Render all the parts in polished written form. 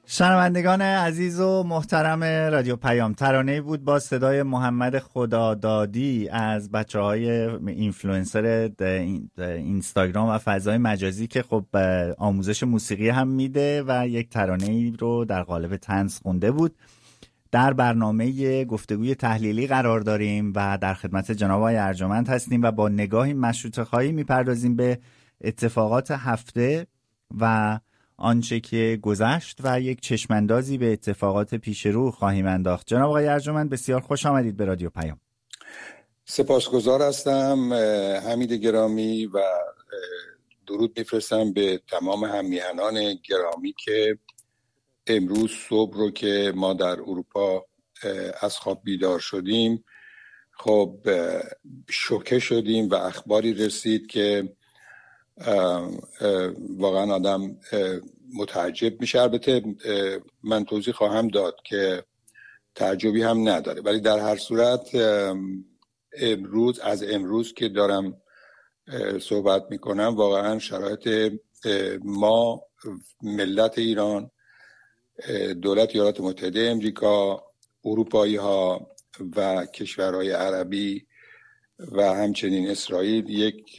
شنوندگان عزیز و محترم رادیو پیام، ترانه‌ای بود با صدای محمد خدادادی از بچه‌های اینفلوئنسر اینستاگرام و فضای مجازی که خب آموزش موسیقی هم میده و یک ترانه‌ای رو در قالب طنز خونده بود. در برنامه گفتگوی تحلیلی قرار داریم و در خدمت جناب آقای ارجمند هستیم و با نگاهی مشروطه‌خواهی میپردازیم به اتفاقات هفته و آنچه که گذشت و یک چشماندازی به اتفاقات پیش رو خواهیم انداخت. جناب آقای ارجمند بسیار خوش آمدید به رادیو پیام. سپاسگزار هستم حمید گرامی و درود میفرستم به تمام هم‌میهنان گرامی که امروز صبح رو که ما در اروپا از خواب بیدار شدیم خب شوکه شدیم و اخباری رسید که واقعا آدم متعجب میشه. البته من توضیح خواهم داد که تعجبی هم نداره، ولی در هر صورت امروز که دارم صحبت میکنم واقعا شرایط ما ملت ایران، دولت ایالات متحده امریکا، اروپایی ها و کشورهای عربی و همچنین اسرائیل یک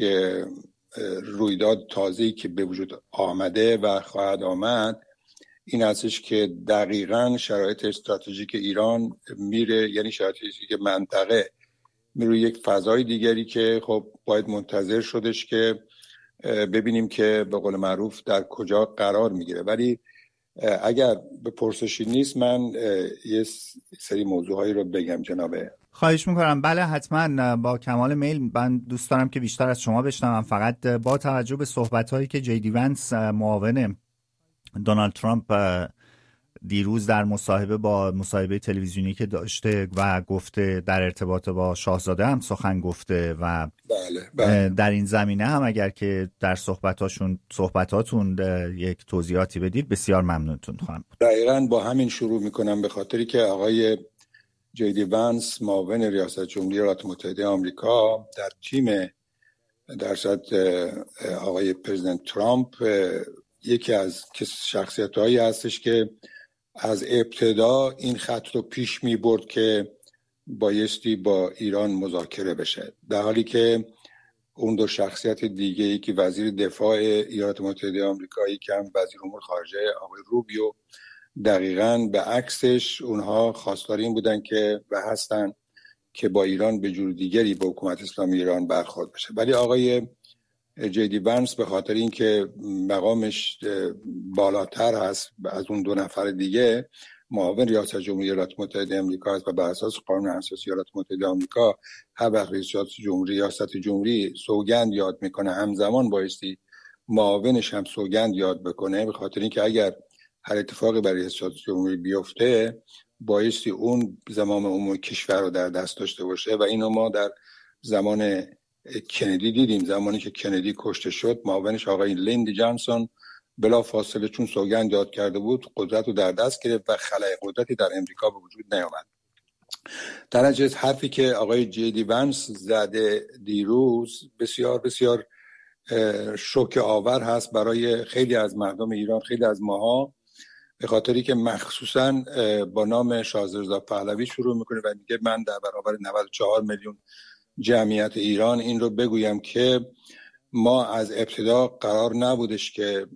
رویداد تازه‌ای که به وجود آمده و خواهد آمد این هستش که دقیقاً شرایط استراتژیک ایران میره، یعنی شرایط استراتژیک منطقه میره یک فضای دیگری که خب باید منتظر شدش که ببینیم که به قول معروف در کجا قرار میگیره. ولی اگر به پرسشی نیست من یه سری موضوعهایی رو بگم جنابه. خواهش میکنم. بله حتما، با کمال میل. من دوست دارم که بیشتر از شما بشنوم. فقط با توجه به صحبت‌هایی که جی دی ونس معاون دونالد ترامپ دیروز در مصاحبه تلویزیونی که داشته و گفته در ارتباط با شاهزاده هم سخن گفته و بله. در این زمینه هم اگر که در صحبتاتون یک توضیحاتی بدید بسیار ممنونتون خواهم بود. دقیقاً با همین شروع میکنم، به خاطری که آقای جی دی ونس معاون ریاست جمهوری ایالات متحده آمریکا در تیم درصد آقای پرزیدنت ترامپ یکی از شخصیت‌هایی هستش که از ابتدا این خط رو پیش می برد که بایستی با ایران مذاکره بشه، در حالی که اون دو شخصیت دیگه‌ای که وزیر دفاع ایالات متحده آمریکایی که هم وزیر امور خارجه آقای روبیو دقیقاً به عکسش اونها خواستار این بودن که و هستن که با ایران به جور دیگری با حکومت اسلامی ایران برخورد بشه. ولی آقای جی دی ونس به خاطر اینکه مقامش بالاتر هست از اون دو نفر دیگه، معاون ریاست جمهوری ایالات متحده آمریکا است و بر اساس قانون اساسی ایالات متحده آمریکا هر وقت ریاست جمهوری سوگند یاد میکنه همزمان بایستی معاونش هم سوگند یاد بکنه، به خاطر اینکه اگر هر اتفاقی برای ریاست جمهوری بیفته بایستی اون زمام امور کشور رو در دست داشته باشه. و اینو ما در زمان کندی دیدیم. زمانی که کندی کشته شد معاونش آقای لیندی جانسون بلا فاصله چون سوگند یاد کرده بود قدرت رو در دست گرفت و خلأ قدرتی در امریکا به وجود نیامد. در نتیجه حرفی که آقای جی دی ونس زده دیروز بسیار بسیار شوکه آور هست برای خیلی از مردم ایران، خیلی از ماها، به خاطری که مخصوصا با نام شاهزاده رضا پهلوی شروع میکنه و میگه من در برابر 94 میلیون جمعیت ایران این رو بگویم که ما از ابتدا قرار نبودش که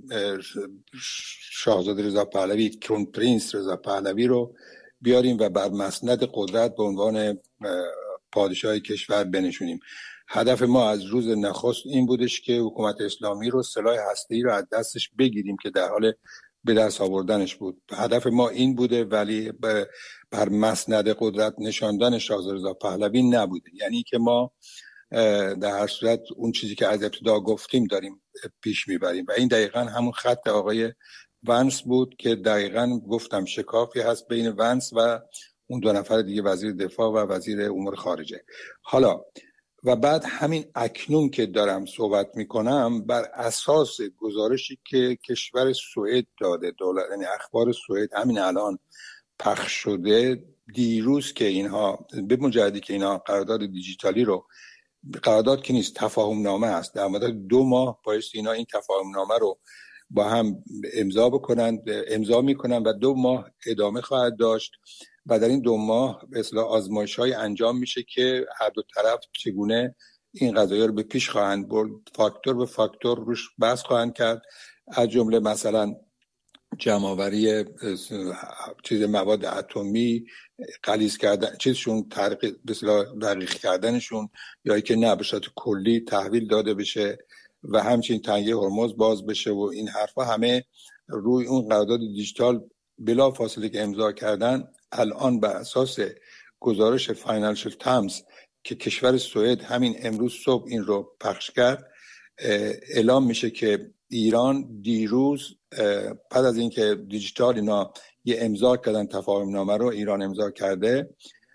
شاهزاده رضا پهلوی، کرون پرینس رضا پهلوی رو بیاریم و بر مسند قدرت به عنوان پادشاه کشور بنشونیم. هدف ما از روز نخست این بودش که حکومت اسلامی رو سلاح هسته‌ای رو از دستش بگیریم که در حال به دست آوردنش بود. هدف ما این بوده، ولی بر مسند قدرت نشاندن شاهزاده رضا پهلوی نبوده. یعنی که ما در هر صورت اون چیزی که از ابتدا گفتیم داریم پیش میبریم و این دقیقاً همون خط آقای ونس بود که دقیقاً گفتم شکافی هست بین ونس و اون دو نفر دیگه، وزیر دفاع و وزیر امور خارجه. حالا و بعد همین اکنون که دارم صحبت میکنم بر اساس گزارشی که کشور سوئد داده، دولت یعنی اخبار سوئد همین الان پخش شده دیروز، که اینها به مجردی که اینها قرارداد دیجیتالی رو، قرارداد که نیست تفاهم نامه است، در مدت 2 ماه بایستی اینا این تفاهم نامه رو با هم امضا میکنن و 2 ماه ادامه خواهد داشت و در این 2 ماه به اصطلاح آزمایش‌های انجام میشه که هر دو طرف چگونه این قضایا رو به پیش خواهند برد، فاکتور به فاکتور روش بحث خواهند کرد، از جمله مثلا جمع‌آوری چیز مواد اتمی، غلیظ کردن چیزشون، به اصطلاح دقیق کردنشون، یا اینکه نه به صورت کلی تحویل داده بشه و همچنین تنگه هرمز باز بشه و این حرفا همه روی اون قرارداد دیجیتال بلا فاصله که امضا کردن. الان بر اساس گزارش فاینانشال تایمز که کشور سوئد همین امروز صبح این رو پخش کرد، اعلام میشه که ایران دیروز بعد از اینکه دیجیتال اینا یه امضا کردن، تفاهم نامه رو ایران امضا کرده،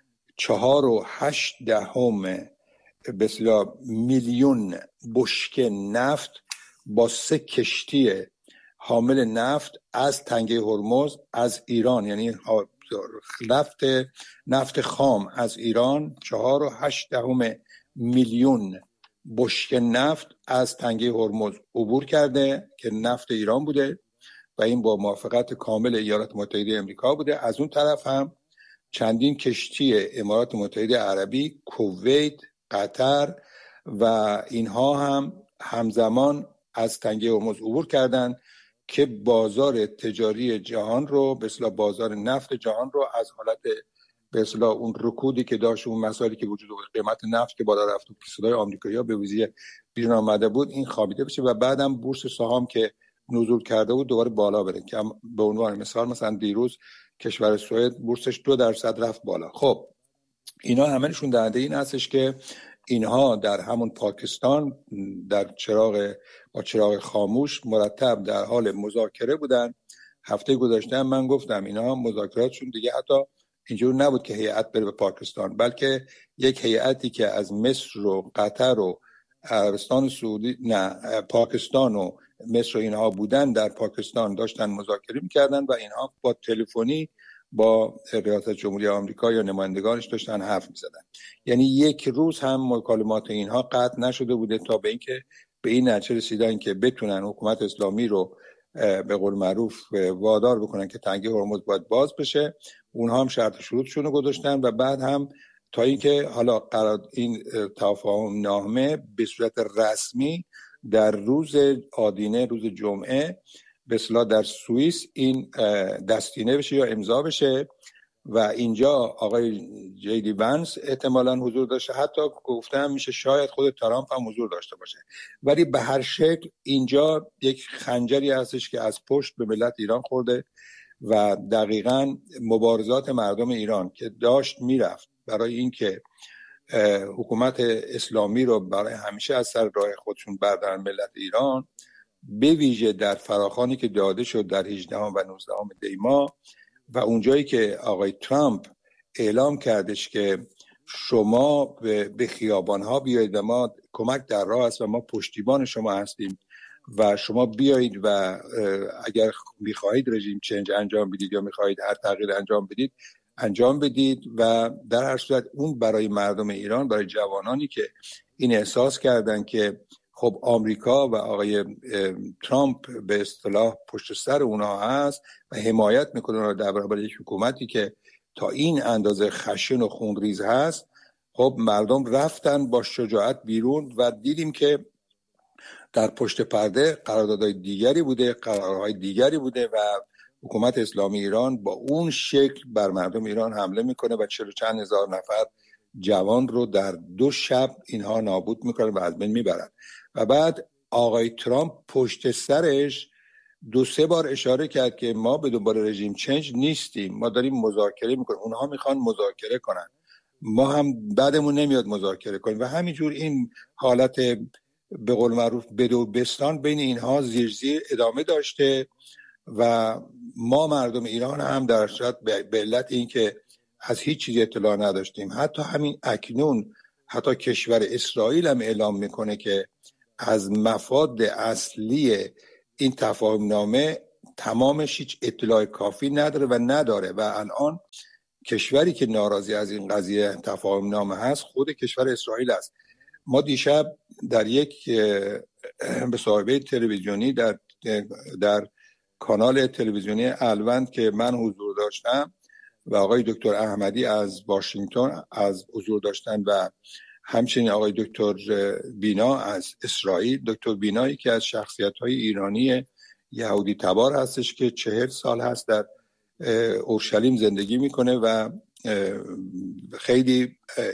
4.8 به اصطلاح میلیون بشکه نفت با 3 کشتی حامل نفت از تنگه هرمز از ایران، یعنی نفت خام از ایران 4.8 میلیون بشکه نفت از تنگه هرمز عبور کرده که نفت ایران بوده و این با موافقت کامل ایالات متحده آمریکا بوده. از اون طرف هم چندین کشتی امارات متحده عربی، کویت، قطر و اینها هم همزمان از تنگه هرمز عبور کردن که بازار تجاری جهان رو، به اصطلاح بازار نفت جهان رو از حالت به اصطلاح اون رکودی که داشت، اون مسائلی که وجود بود، قیمت نفت که بالا رفت و اقتصادهای آمریکایی‌ها به ویژه بیرون آمده بود، این خوابیده بشه و بعدم بورس سهام که نزول کرده بود دوباره بالا بره. که به عنوان مثال مثلا دیروز کشور سوئد بورسش 2% رفت بالا. خب اینا همه نشون دهنده این هستش که اینها در همون پاکستان در با چراغ خاموش مرتب در حال مذاکره بودن. هفته گذشته من گفتم اینا مذاکراتشون دیگه حتی اینجور نبود که هیئت بره به پاکستان، بلکه یک هیئتی که از مصر و قطر و عربستان سعودی، پاکستان و مصر و اینها بودن، در پاکستان داشتن مذاکره می‌کردن و اینها با تلفنی با ریاست جمهوری آمریکا یا نمایندگانش داشتن حرف می‌زدن. یعنی یک روز هم مکالمات اینها قطع نشده بوده تا به اینکه به این نتیجه رسیدن که بتونن حکومت اسلامی رو به قول معروف وادار بکنن که تنگه هرمز باید باز بشه. اونها هم شرط شروطشون رو گذاشتن و بعد هم تا اینکه حالا این تفاهم نامه به صورت رسمی در روز آدینه، روز جمعه به اصطلاح در سوئیس این دستینه بشه یا امضا بشه و اینجا آقای جیدی ونس احتمالاً حضور داشته، حتی گفتم میشه شاید خود ترامپ هم حضور داشته باشه. ولی به هر شکل اینجا یک خنجری هستش که از پشت به ملت ایران خورده و دقیقاً مبارزات مردم ایران که داشت میرفت برای اینکه حکومت اسلامی رو برای همیشه از سر راه خودشون بردارن ملت ایران، به ویژه در فراخوانی که داده شد در 18 و 19 دی ماه و اونجایی که آقای ترامپ اعلام کردش که شما به خیابان‌ها بیایید و ما کمک در راه است و ما پشتیبان شما هستیم و شما بیایید و اگر می‌خواهید رژیم چنج انجام بدید یا می‌خواهید هر تغییر انجام بدید و در هر صورت اون برای مردم ایران، برای جوانانی که این احساس کردن که خب آمریکا و آقای ترامپ به اصطلاح پشت سر اونها هست و حمایت میکنه در برابر یک حکومتی که تا این اندازه خشن و خونریز هست، خب مردم رفتن با شجاعت بیرون و دیدیم که در پشت پرده قراردادهای دیگری بوده، قرارهای دیگری بوده و حکومت اسلامی ایران با اون شکل بر مردم ایران حمله میکنه و 40 چند هزار نفر جوان رو در 2 شب اینها نابود میکنن و از بین میبرن. و بعد آقای ترامپ پشت سرش 2-3 بار اشاره کرد که ما به دنبال رژیم چنج نیستیم، ما داریم مذاکره میکنیم، اونها میخوان مذاکره کنن، ما هم بعدمون نمیاد مذاکره کنیم و همینجور این حالت به قول معروف بدو بستان بین اینها زیر ادامه داشته و ما مردم ایران هم در صورت به علت این که از هیچ چیزی اطلاع نداشتیم، حتی همین اکنون حتی کشور اسرائیل هم اعلام میکنه که از مفاد اصلی این تفاهم نامه تمامش هیچ اطلاع کافی نداره و نداره و الان کشوری که ناراضی از این قضیه تفاهم نامه هست خود کشور اسرائیل است. ما دیشب در یک مصاحبه تلویزیونی در در کانال تلویزیونی الوند که من حضور داشتم و آقای دکتر احمدی از واشنگتن از حضور داشتن و همچنین آقای دکتر بینا از اسرائیل. دکتر بینایی که از شخصیت‌های ایرانی یهودی تبار هستش که 40 سال هست در اورشلیم زندگی میکنه و خیلی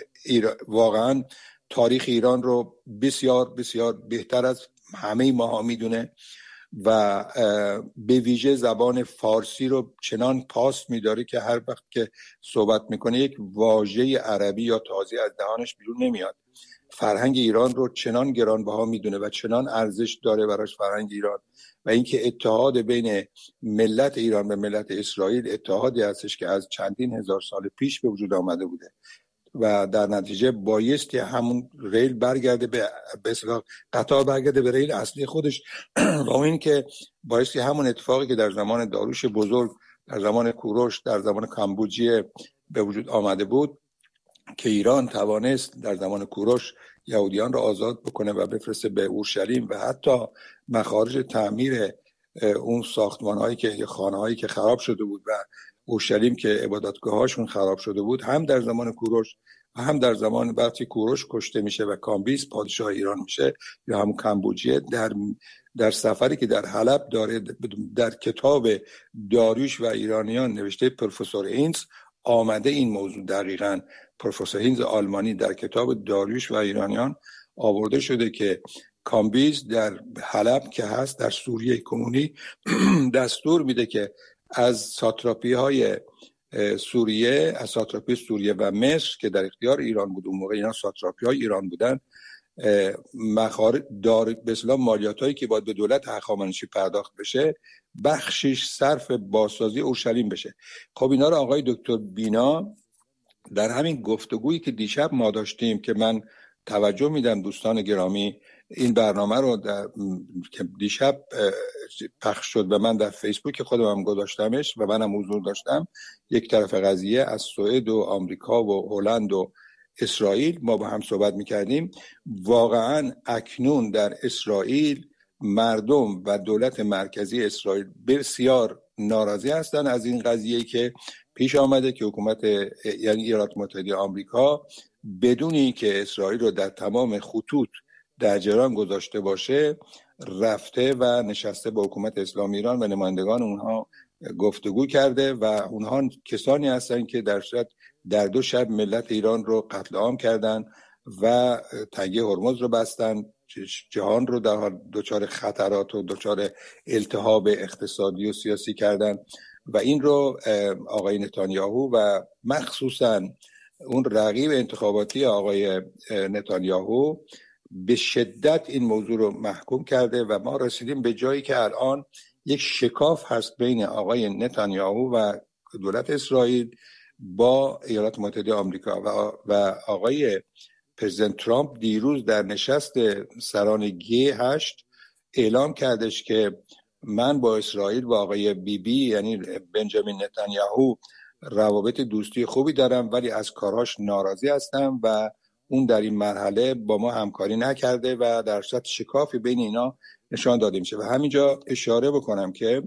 واقعا تاریخ ایران رو بسیار بسیار بهتر از همه ماها میدونه و به ویژه زبان فارسی رو چنان پاس میداره که هر وقت که صحبت میکنه یک واژه عربی یا تازی از دهانش بیرون نمیاد. فرهنگ ایران رو چنان گرانبها میدونه و چنان ارزش داره براش فرهنگ ایران و اینکه اتحاد بین ملت ایران و ملت اسرائیل اتحادی هستش که از چندین هزار سال پیش به وجود آمده بوده و در نتیجه بایستی همون ریل برگرده به اصطلاح قطار برگرده به ریل اصلی خودش و این که بایستی همون اتفاقی که در زمان داریوش بزرگ، در زمان کوروش، در زمان کامبوجیه به وجود آمده بود که ایران توانست در زمان کوروش یهودیان را آزاد بکنه و بفرسته به اورشلیم و حتی مخارج تعمیر اون ساختمان‌هایی که خانه‌هایی که خراب شده بود و اورشلیم که عبادتگاه‌هاشون خراب شده بود، هم در زمان کوروش و هم در زمان وقتی کوروش کشته میشه و کامبیز پادشاه ایران میشه یا هم کامبوجیه در سفری که در حلب داره در کتاب داریوش و ایرانیان نوشته پروفسور هینز آمده این موضوع دقیقاً. پروفسور هینز آلمانی در کتاب داریوش و ایرانیان آورده شده که کامبیز در حلب که هست در سوریه کنونی دستور میده که از ساتراپی‌های سوریه، از ساتراپی سوریه و مصر که در اختیار ایران بود، اون موقع اینا ساتراپی‌های ایران بودن، مخارج دار به اصطلاح مالیاتایی که باید به دولت هخامنشی پرداخت بشه بخشش صرف بازسازی اورشلیم بشه. خب اینا رو آقای دکتر بینا در همین گفتگویی که دیشب ما داشتیم که من توجه میدم دوستان گرامی این برنامه رو که دیشب پخش شد و من در فیسبوک خودم هم گذاشتمش و منم حضور داشتم، یک طرف قضیه از سوئد و آمریکا و هلند و اسرائیل ما با هم صحبت میکردیم. واقعا اکنون در اسرائیل مردم و دولت مرکزی اسرائیل بسیار ناراضی هستند از این قضیه که پیش آمده که حکومت یعنی ایالات متحده آمریکا بدون اینکه اسرائیل رو در تمام خطوط در جریان گذاشته باشه رفته و نشسته با حکومت اسلامی ایران و نمایندگان اونها گفتگو کرده و اونها کسانی هستند که در 2 شب ملت ایران رو قتل عام کردن و تنگه هرمز رو بستن، جهان رو در حال دچار خطرات و دچار التهاب اقتصادی و سیاسی کردن و این رو آقای نتانیاهو و مخصوصا اون رقیب انتخاباتی آقای نتانیاهو به شدت این موضوع رو محکوم کرده و ما رسیدیم به جایی که الان یک شکاف هست بین آقای نتانیاهو و دولت اسرائیل با ایالات متحده آمریکا و آقای پرزیدنت ترامپ دیروز در نشست سران G8 اعلام کردش که من با اسرائیل و آقای بیبی یعنی بنجامین نتانیاهو روابط دوستی خوبی دارم ولی از کارهاش ناراضی هستم و اون در این مرحله با ما همکاری نکرده و در صورت شکافی بین اینا نشان داده میشه. و همینجا اشاره بکنم که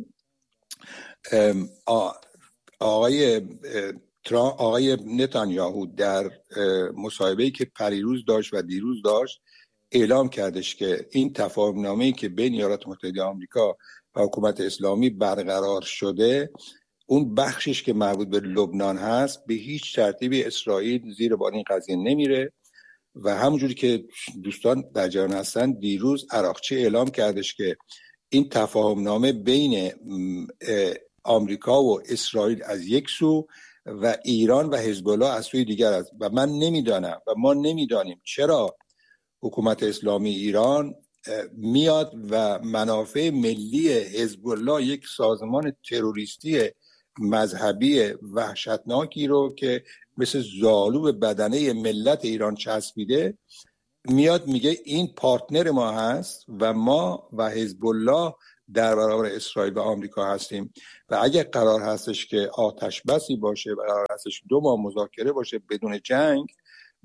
آقای نتانیاهو در مصاحبه‌ای که پریروز داشت و دیروز داشت اعلام کردش که این تفاهم‌نامه‌ای که بین ایالات متحده آمریکا و حکومت اسلامی برقرار شده اون بخشش که مربوط به لبنان هست به هیچ ترتیبی اسرائیل زیر بار این قضیه نمیره و همونجوری که دوستان در جریان هستن دیروز عراقچی اعلام کردش که این تفاهم‌نامه بین آمریکا و اسرائیل از یک سو و ایران و حزب الله از سوی دیگر است و من نمیدانم و ما نمیدانیم چرا حکومت اسلامی ایران میاد و منافع ملی حزب الله یک سازمان تروریستی مذهبی وحشتناکی رو که مثل زالو به بدنه ملت ایران چسبیده میاد میگه این پارتنر ما هست و ما و حزب الله در برابر اسرائیل و آمریکا هستیم و اگه قرار هستش که آتش بسی باشه و قرار هستش 2 ماه مذاکره باشه بدون جنگ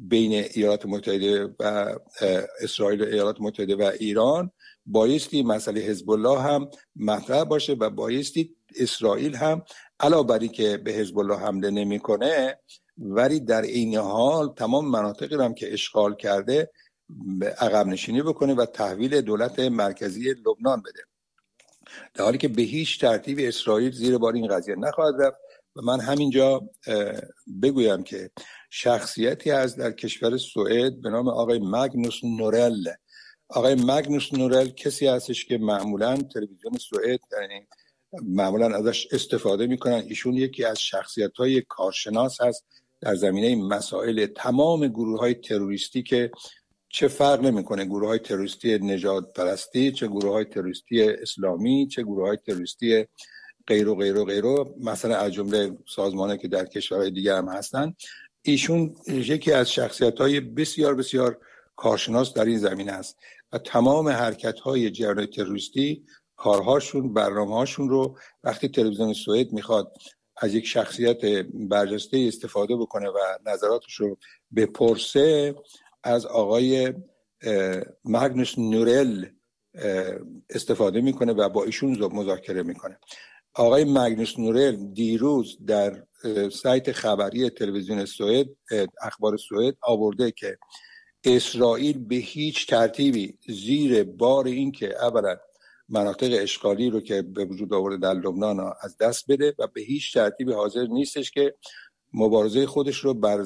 بین ایالات متحده و اسرائیل و ایالات متحده و ایران، بایستی مسئله حزب الله هم مطرح باشه و بایستی اسرائیل هم علاوه بر اینکه به حزب الله حمله نمیکنه ولی در این حال تمام مناطقی هم که اشغال کرده عقب نشینی بکنه و تحویل دولت مرکزی لبنان بده، در حالی که به هیچ ترتیب اسرائیل زیر بار این قضیه نخواهد رفت. و من همینجا بگویم که شخصیتی هست در کشور سوئد به نام آقای ماگنوس نورل. آقای ماگنوس نورل کسی هستش که معمولا تلویزیون سوئد معمولا ازش استفاده میکنن. ایشون یکی از شخصیت‌های کارشناس هست در زمینه مسائل تمام گروه‌های تروریستی که چه فرق نمیکنه، گروه‌های تروریستی نژاد پرستی، چه گروه‌های تروریستی اسلامی، چه گروه‌های تروریستی غیر و غیر و غیر، مثلا از جمله سازمانی که در کشورهای دیگه هم هستن. ایشون یکی از شخصیت‌های بسیار بسیار کارشناس در این زمینه است و تمام حرکت‌های جریان تروریستی، کارهاشون، برنامه‌هاشون رو وقتی تلویزیون سوئد میخواد از یک شخصیت برجسته استفاده بکنه و نظراتش رو بپرسه، از آقای ماگنوس نورل استفاده میکنه و با ایشون مذاکره میکنه. آقای ماگنوس نورل دیروز در سایت خبری تلویزیون سوئد، اخبار سوئد، آورده که اسرائیل به هیچ ترتیبی زیر بار این که اولا مناطق اشغالی رو که به وجود آورده در لبنان از دست بده و به هیچ ترتیبی حاضر نیستش که مبارزه خودش رو بر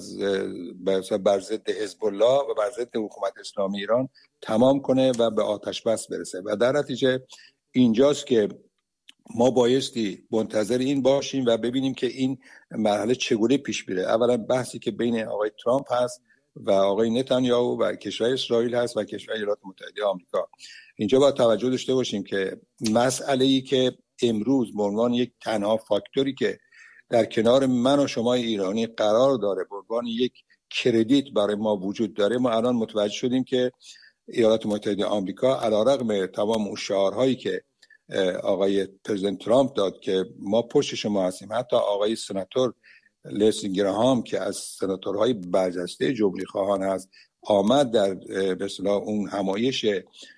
ضد حزب الله و بر ضد حکومت اسلامی ایران تمام کنه و به آتش بس برسه. و در نتیجه اینجاست که ما بایستی منتظر این باشیم و ببینیم که این مرحله چگونه پیش میره. اولا بحثی که بین آقای ترامپ هست و آقای نتانیاهو و کشور اسرائیل هست و کشور ایالات متحده آمریکا. اینجا باید توجه داشته باشیم که مسئله‌ای که امروز به عنوان یک تنها فاکتوری که در کنار من و شما ایرانی قرار داره، به عنوان یک کردیت برای ما وجود داره، ما الان متوجه شدیم که ایالات متحده آمریکا علیرغم تمام اون شعارهایی که آقای پرزیدنت ترامپ داد که ما پشت شما هستیم، حتی آقای سناتور لینزی گراهام که از سناتورهای برجسته جمهوری خواهان هست آمد در به اصطلاح اون همایش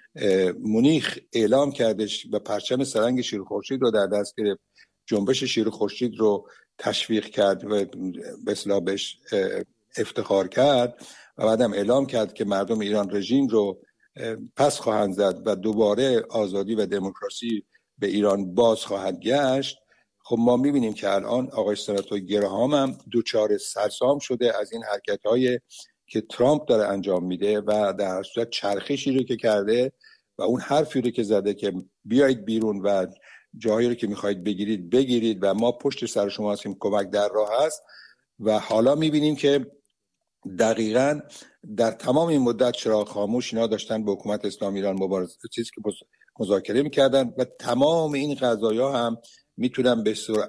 مونیخ اعلام کردش و پرچم سرنگ شیر خورشید رو در دست گرفت، جنبش شیر خورشید رو تشویق کرد و به اصطلاح بهش افتخار کرد و بعدم اعلام کرد که مردم ایران رژیم رو پس خواهند زد و دوباره آزادی و دموکراسی به ایران باز خواهد گشت. خب ما میبینیم که الان آقای سناتور گراهام هم دوچار سرسام شده از این حرکت‌های که ترامپ داره انجام میده و در صورت چرخشی رو که کرده و اون حرفی رو که زده که بیایید بیرون و جایی رو که میخواید بگیرید و ما پشت سر شما هستیم، کمک در راه هست. و حالا میبینیم که دقیقاً در تمام این مدت چراغ خاموش اینا داشتن با حکومت اسلامی ایران چیزی که مذاکره میکردن و تمام این قضایا هم میتونم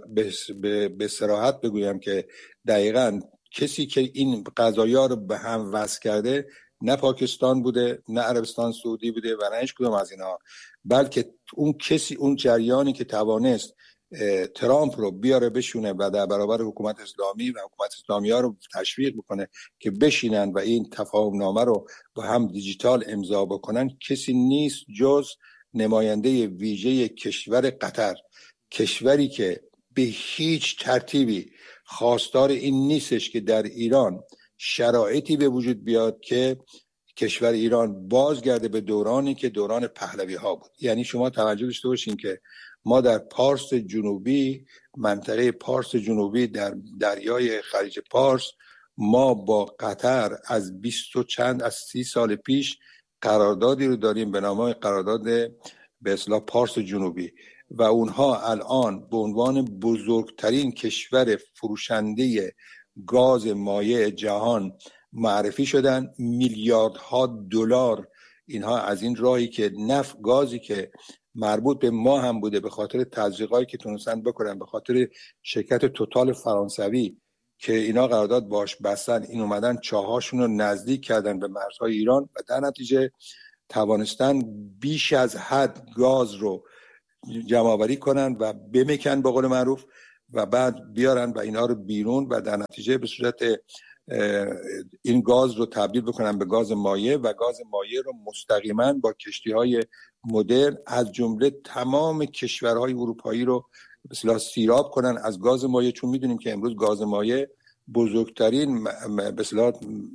به صراحت بگویم که دقیقاً کسی که این قضایا رو به هم وصل کرده نه پاکستان بوده، نه عربستان سعودی بوده و نه هیچ کدوم از اینا، بلکه اون جریانی که توانست ترامپ رو بیاره بشونه و در برابر حکومت اسلامی و حکومت اسلامی ها رو تشویق بکنه که بشینن و این تفاهم نامه رو با هم دیجیتال امضا بکنن، کسی نیست جز نماینده ویژه کشور قطر، کشوری که به هیچ ترتیبی خواستار این نیستش که در ایران شرایطی به وجود بیاد که کشور ایران بازگرده به دورانی که دوران پهلوی ها بود. یعنی شما توجه داشته باشین که ما در پارس جنوبی، منطقه پارس جنوبی در دریای خلیج پارس، ما با قطر از 30 سال پیش قراردادی رو داریم به نام قرارداد به اصطلاح پارس جنوبی و اونها الان به عنوان بزرگترین کشور فروشنده گاز مایع جهان معرفی شدن. میلیاردها دلار اینها از این راهی که نفت، گازی که مربوط به ما هم بوده به خاطر تزریقایی که تونستن بکنن، به خاطر شرکت توتال فرانسوی که اینا قرارداد باش بستن، این اومدن چاهاشون رو نزدیک کردن به مرزهای ایران و در نتیجه توانستن بیش از حد گاز رو جمع آوری کنن و بمکن به قول معروف و بعد بیارن و اینا رو بیرون و در نتیجه به صورت این گاز رو تبدیل بکنن به گاز مایع و گاز مایع رو مستقیما با کشتی‌های مدرن از جمله تمام کشورهای اروپایی رو به اصطلاح سیراب کنن از گاز مایع، چون میدونیم که امروز گاز مایع بزرگترین به اصطلاح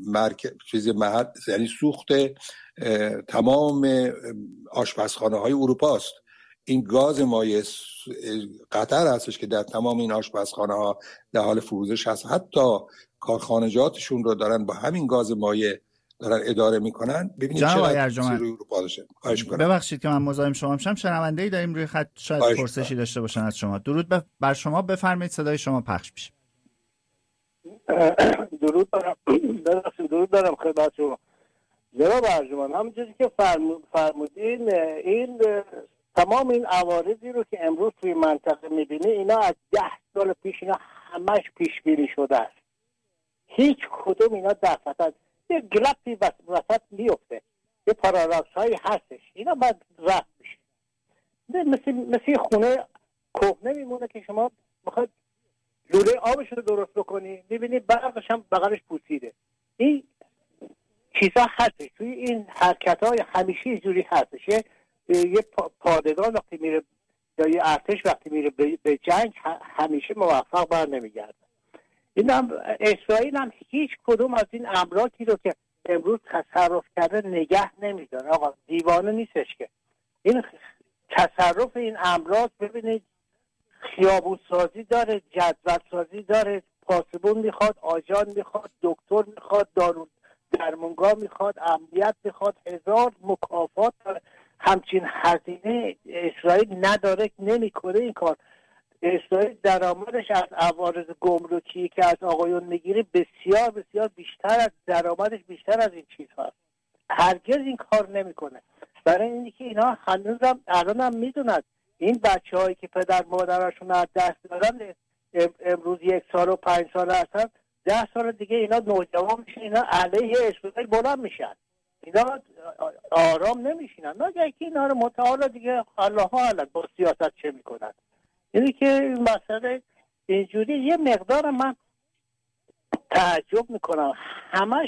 یعنی سوخت تمام آشپزخانه‌های اروپا است. این گاز مایع قطر هستش که در تمام این آشپزخانه‌ها در حال فروزش هست. حتی کارخانجاتشون رو دارن با همین گاز مایع دارن اداره میکنن. ببینید چقدر روی اروپا داشته. ببخشید که من مزاحم شما شدم. شنونده‌ای داریم روی خط، شاید پرسشی داشته باشن از شما. درود بر شما، بفرمایید، صدای شما پخش میشه. درود دارم خدمت شما جناب ارجمند. همونجوری که فرمودین این تمام این عوارضی رو که امروز توی منطقه میبینی اینا از 10 سال پیش اینا همش پیش بینی شده است. هیچ کدوم اینا دفعتا یه گلپی وسط میفته، یه پاراراکس هایی هستش، اینا باید رفت بشه. مثل خونه کهنه میمونه که شما بخواید لوله آبش رو درست بکنی میبینی برقش هم بغلش پوسیده. این چیزا هستش توی این حرکت های همیشه اینجوری هستش. یه پادگان وقتی میره یا یه ارتش وقتی میره به جنگ همیشه موفق بر نمیگرده. این هم اسرائیل هم هیچ کدوم از این املاکی رو که امروز تصرف کرده نگه نمیداره. آقا دیوانه نیستش که این تصرف این املاک ببینید خیابون سازی داره، جدول سازی داره، پاسبون میخواد، آژان میخواد، دکتر میخواد، درمانگاه میخواد، امنیت میخواد، 1000 مکافات داره. همچین هزینه اسرائیل نداره، نمیکنه این کار. اسرائیل درآمدش از عوارض گمرکی که از آقایون میگیره بسیار بسیار بیشتر از درآمدش بیشتر از این چیز هست. هرگز این کار نمیکنه. برای اینکه که اینا هنوزم الانم میدونن این بچه‌هایی که پدر مادرشون از دست دادن امروز 1 سال و 5 سال هستن، 10 سال دیگه اینا نوجوان میشن، اینا علیه اسرائیل بلند میشن، اینا آرام نمیشینن. ناگه که اینا رو متعال دیگه الله اعلم با سیاست چه میکنن. یعنی که مسئله اینجوری یه مقدار من تعجب میکنم. همش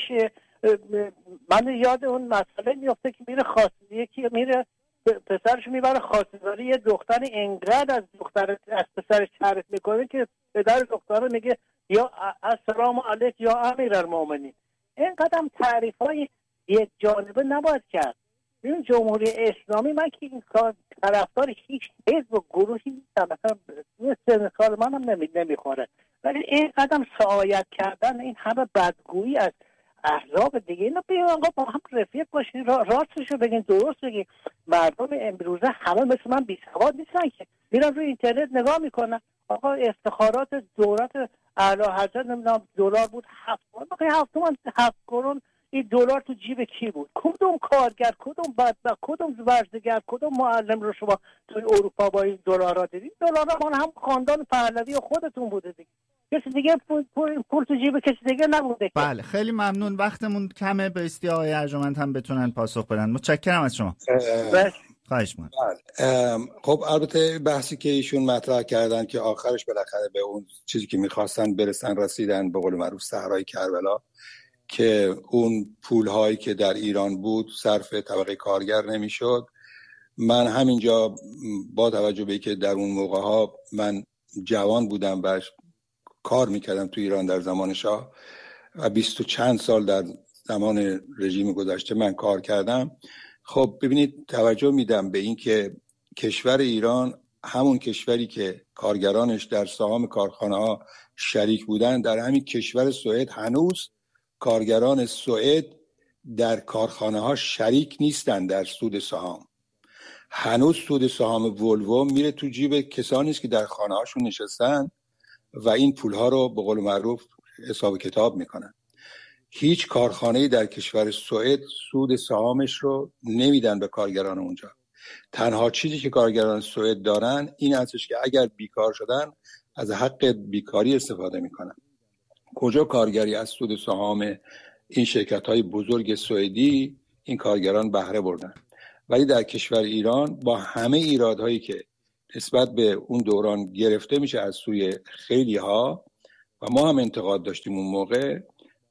من یاد اون مسئله میفته که میره یکی میره پسرش میبره خواستگاری، یه دختر انقدر از پسرش تعریف میکنه که پدر دختر میگه یا السلام علیک یا امیرالمومنین. اینقدر تعریف های یک جانبه نباید کرد. این جمهوری اسلامی، من که این کار طرفدار هیچ حزب و گروهی نیستم، مثلا سن سال منم نمیخوره، ولی این قدم سعایت کردن این همه بدگویی از احزاب دیگه، اینا بیان آقا با هم رفیق باشین، راستشو بگین، درست بگین. مردم امروزه همه مثل من بیسواد نیستن که میرن روی اینترنت نگاه میکنن آقا افتخارات دولت اعلی حضرت نمیدونم دلار بود 7 تومن 7 کرون. این دلار تو جیب کی بود؟ کدوم کارگر، کدوم بدبخت، کدوم ورزشگر، کدوم معلم رو شما توی اروپا با این دلارا دیدید؟ دلارا مال هم خاندان پهلوی خودتون بوده دیگه، کسی دیگه پول تو جیب کسی دیگه نبوده. بله خیلی ممنون، وقتمون کمه، به استی آقای ارجمند هم بتونن پاسخ بدن. متشکرم از شما. خواهش می‌کنم. خب البته بحثی که ایشون مطرح کردن که آخرش بالاخره به اون چیزی که می‌خواستن برسن رسیدن، به قول معروف صحرای کربلا، که اون پول‌هایی که در ایران بود صرف طبقه کارگر نمی‌شد. من همینجا با توجه به اینکه در اون موقع‌ها من جوان بودم و کار می‌کردم تو ایران در زمان شاه و 20 و چند سال در زمان رژیم گذشته من کار کردم. خب ببینید توجه میدم به این که کشور ایران همون کشوری که کارگرانش در سهام کارخانه‌ها شریک بودن، در همین کشور سوئد هنوز کارگران سوئد در کارخانه‌ها شریک نیستن در سود سهام. هنوز سود سهام ولوو میره تو جیب کسانی است که در خانه‌هاشون نشستن و این پول‌ها رو به قول معروف حساب کتاب میکنن. هیچ کارخانه‌ای در کشور سوئد سود سهامش رو نمیدن به کارگران اونجا. تنها چیزی که کارگران سوئد دارن این هستش که اگر بیکار شدن از حق بیکاری استفاده میکنن. کجا کارگری از سود سهام این شرکت‌های بزرگ سوئدی این کارگران بهره بردن؟ ولی در کشور ایران با همه ایرادهایی که نسبت به اون دوران گرفته میشه از سوی خیلی ها و ما هم انتقاد داشتیم اون موقع،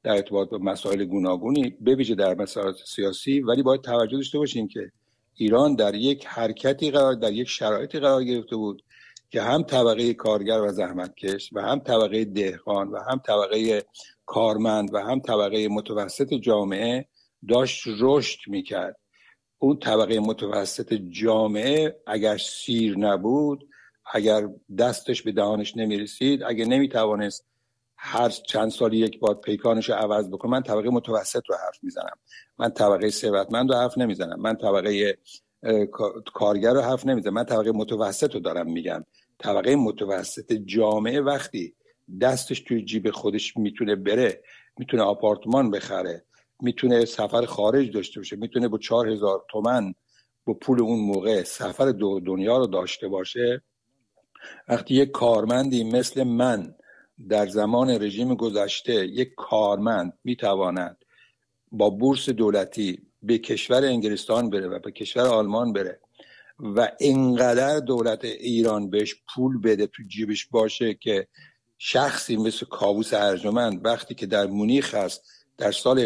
در ارتباط با مسائل گوناگونی به ویژه در مسائل سیاسی، ولی باید توجه داشته باشیم که ایران در یک حرکتی در یک شرایطی قرار گرفته بود که هم طبقه کارگر و زحمتکش و هم طبقه دهقان و هم طبقه کارمند و هم طبقه متوسط جامعه داشت رشد میکرد. اون طبقه متوسط جامعه اگر سیر نبود، اگر دستش به دهانش نمیرسید، اگر نمیتوانست هر چند سال یک بار پیکانش رو عوض بکنه، من طبقه متوسط رو حرف میزنم، من طبقه ثروتمند رو حرف نمیزنم، من طبقه کارگر رو حرف نمیزنم، من طبقه متوسط رو دارم میگم. طبقه متوسط جامعه وقتی دستش توی جیب خودش میتونه بره، میتونه آپارتمان بخره، میتونه سفر خارج داشته باشه، میتونه با 4,000 تومان با پول اون موقع سفر دنیا رو داشته باشه، وقتی یک کارمندی مثل من در زمان رژیم گذشته، یک کارمند میتواند با بورس دولتی به کشور انگلستان بره و به کشور آلمان بره و اینقدر دولت ایران بهش پول بده تو جیبش باشه که شخصی مثل کاووس ارجمند وقتی که در مونیخ هست در سال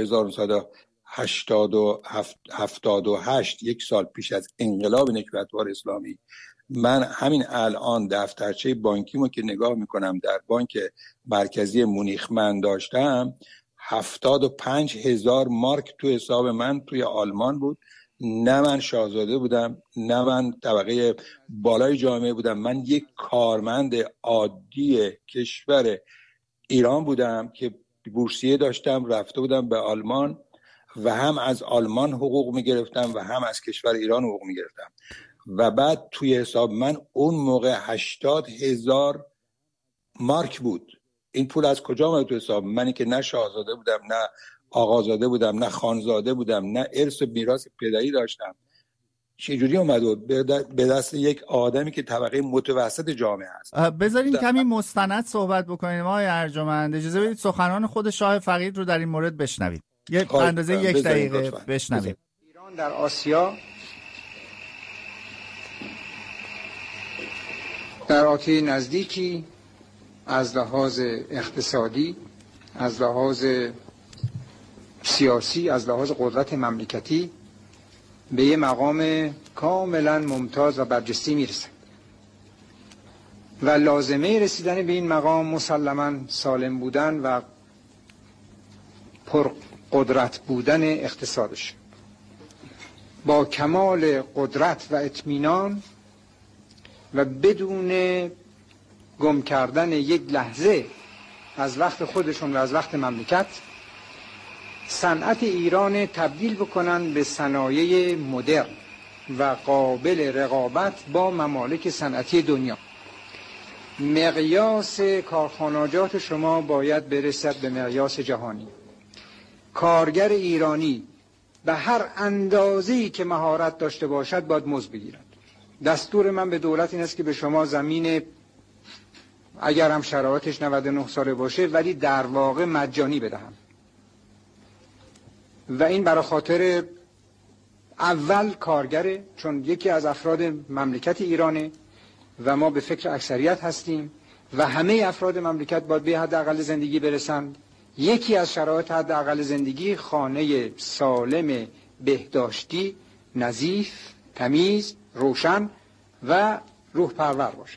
1978 یک سال پیش از انقلاب نکبتبار اسلامی، من همین الان دفترچه بانکیمو که نگاه میکنم در بانک مرکزی مونیخ من داشتم 75,000 مارک تو حساب من توی آلمان بود. نه من شاهزاده بودم، نه من طبقه بالای جامعه بودم، من یک کارمند عادی کشور ایران بودم که بورسیه داشتم، رفته بودم به آلمان و هم از آلمان حقوق میگرفتم و هم از کشور ایران حقوق میگرفتم و بعد توی حساب من اون موقع 80,000 مارک بود. این پول از کجا اومد تو حساب منی که نه شاهزاده بودم، نه آقازاده بودم، نه خانزاده بودم، نه ارث و میراث پدری داشتم؟ چجوری اومد به دست یک آدمی که طبقه متوسط جامعه است؟ بذارین کمی مستند صحبت بکنیم آقای ارجمند. اجازه بدید سخنان خود شاه فقید رو در این مورد بشنوید. یک اندازه 1 دقیقه بشنوید. ایران در آسیا در آتی نزدیکی از لحاظ اقتصادی، از لحاظ سیاسی، از لحاظ قدرت مملکتی به یه مقام کاملا ممتاز و برجسته میرسه و لازمه رسیدن به این مقام مسلما سالم بودن و پر قدرت بودن اقتصادش. با کمال قدرت و اطمینان و بدون گم کردن یک لحظه از وقت خودشون و از وقت مملکت صنعت ایران تبدیل بکنن به صنایع مدرن و قابل رقابت با ممالک صنعتی دنیا. مقیاس کارخانجات شما باید برسد به مقیاس جهانی. کارگر ایرانی به هر اندازه‌ای که مهارت داشته باشد باید مزد بگیرد. دستور من به دولت این است که به شما زمین، اگر هم شرایطش 99 ساله باشه ولی در واقع مجانی بدهم و این برای خاطر اول کارگره، چون یکی از افراد مملکت ایرانه و ما به فکر اکثریت هستیم و همه افراد مملکت باید به حداقل زندگی برسند. یکی از شرایط حداقل زندگی خانه سالم بهداشتی، نظیف، تمیز، روشن و روح پرور باشه.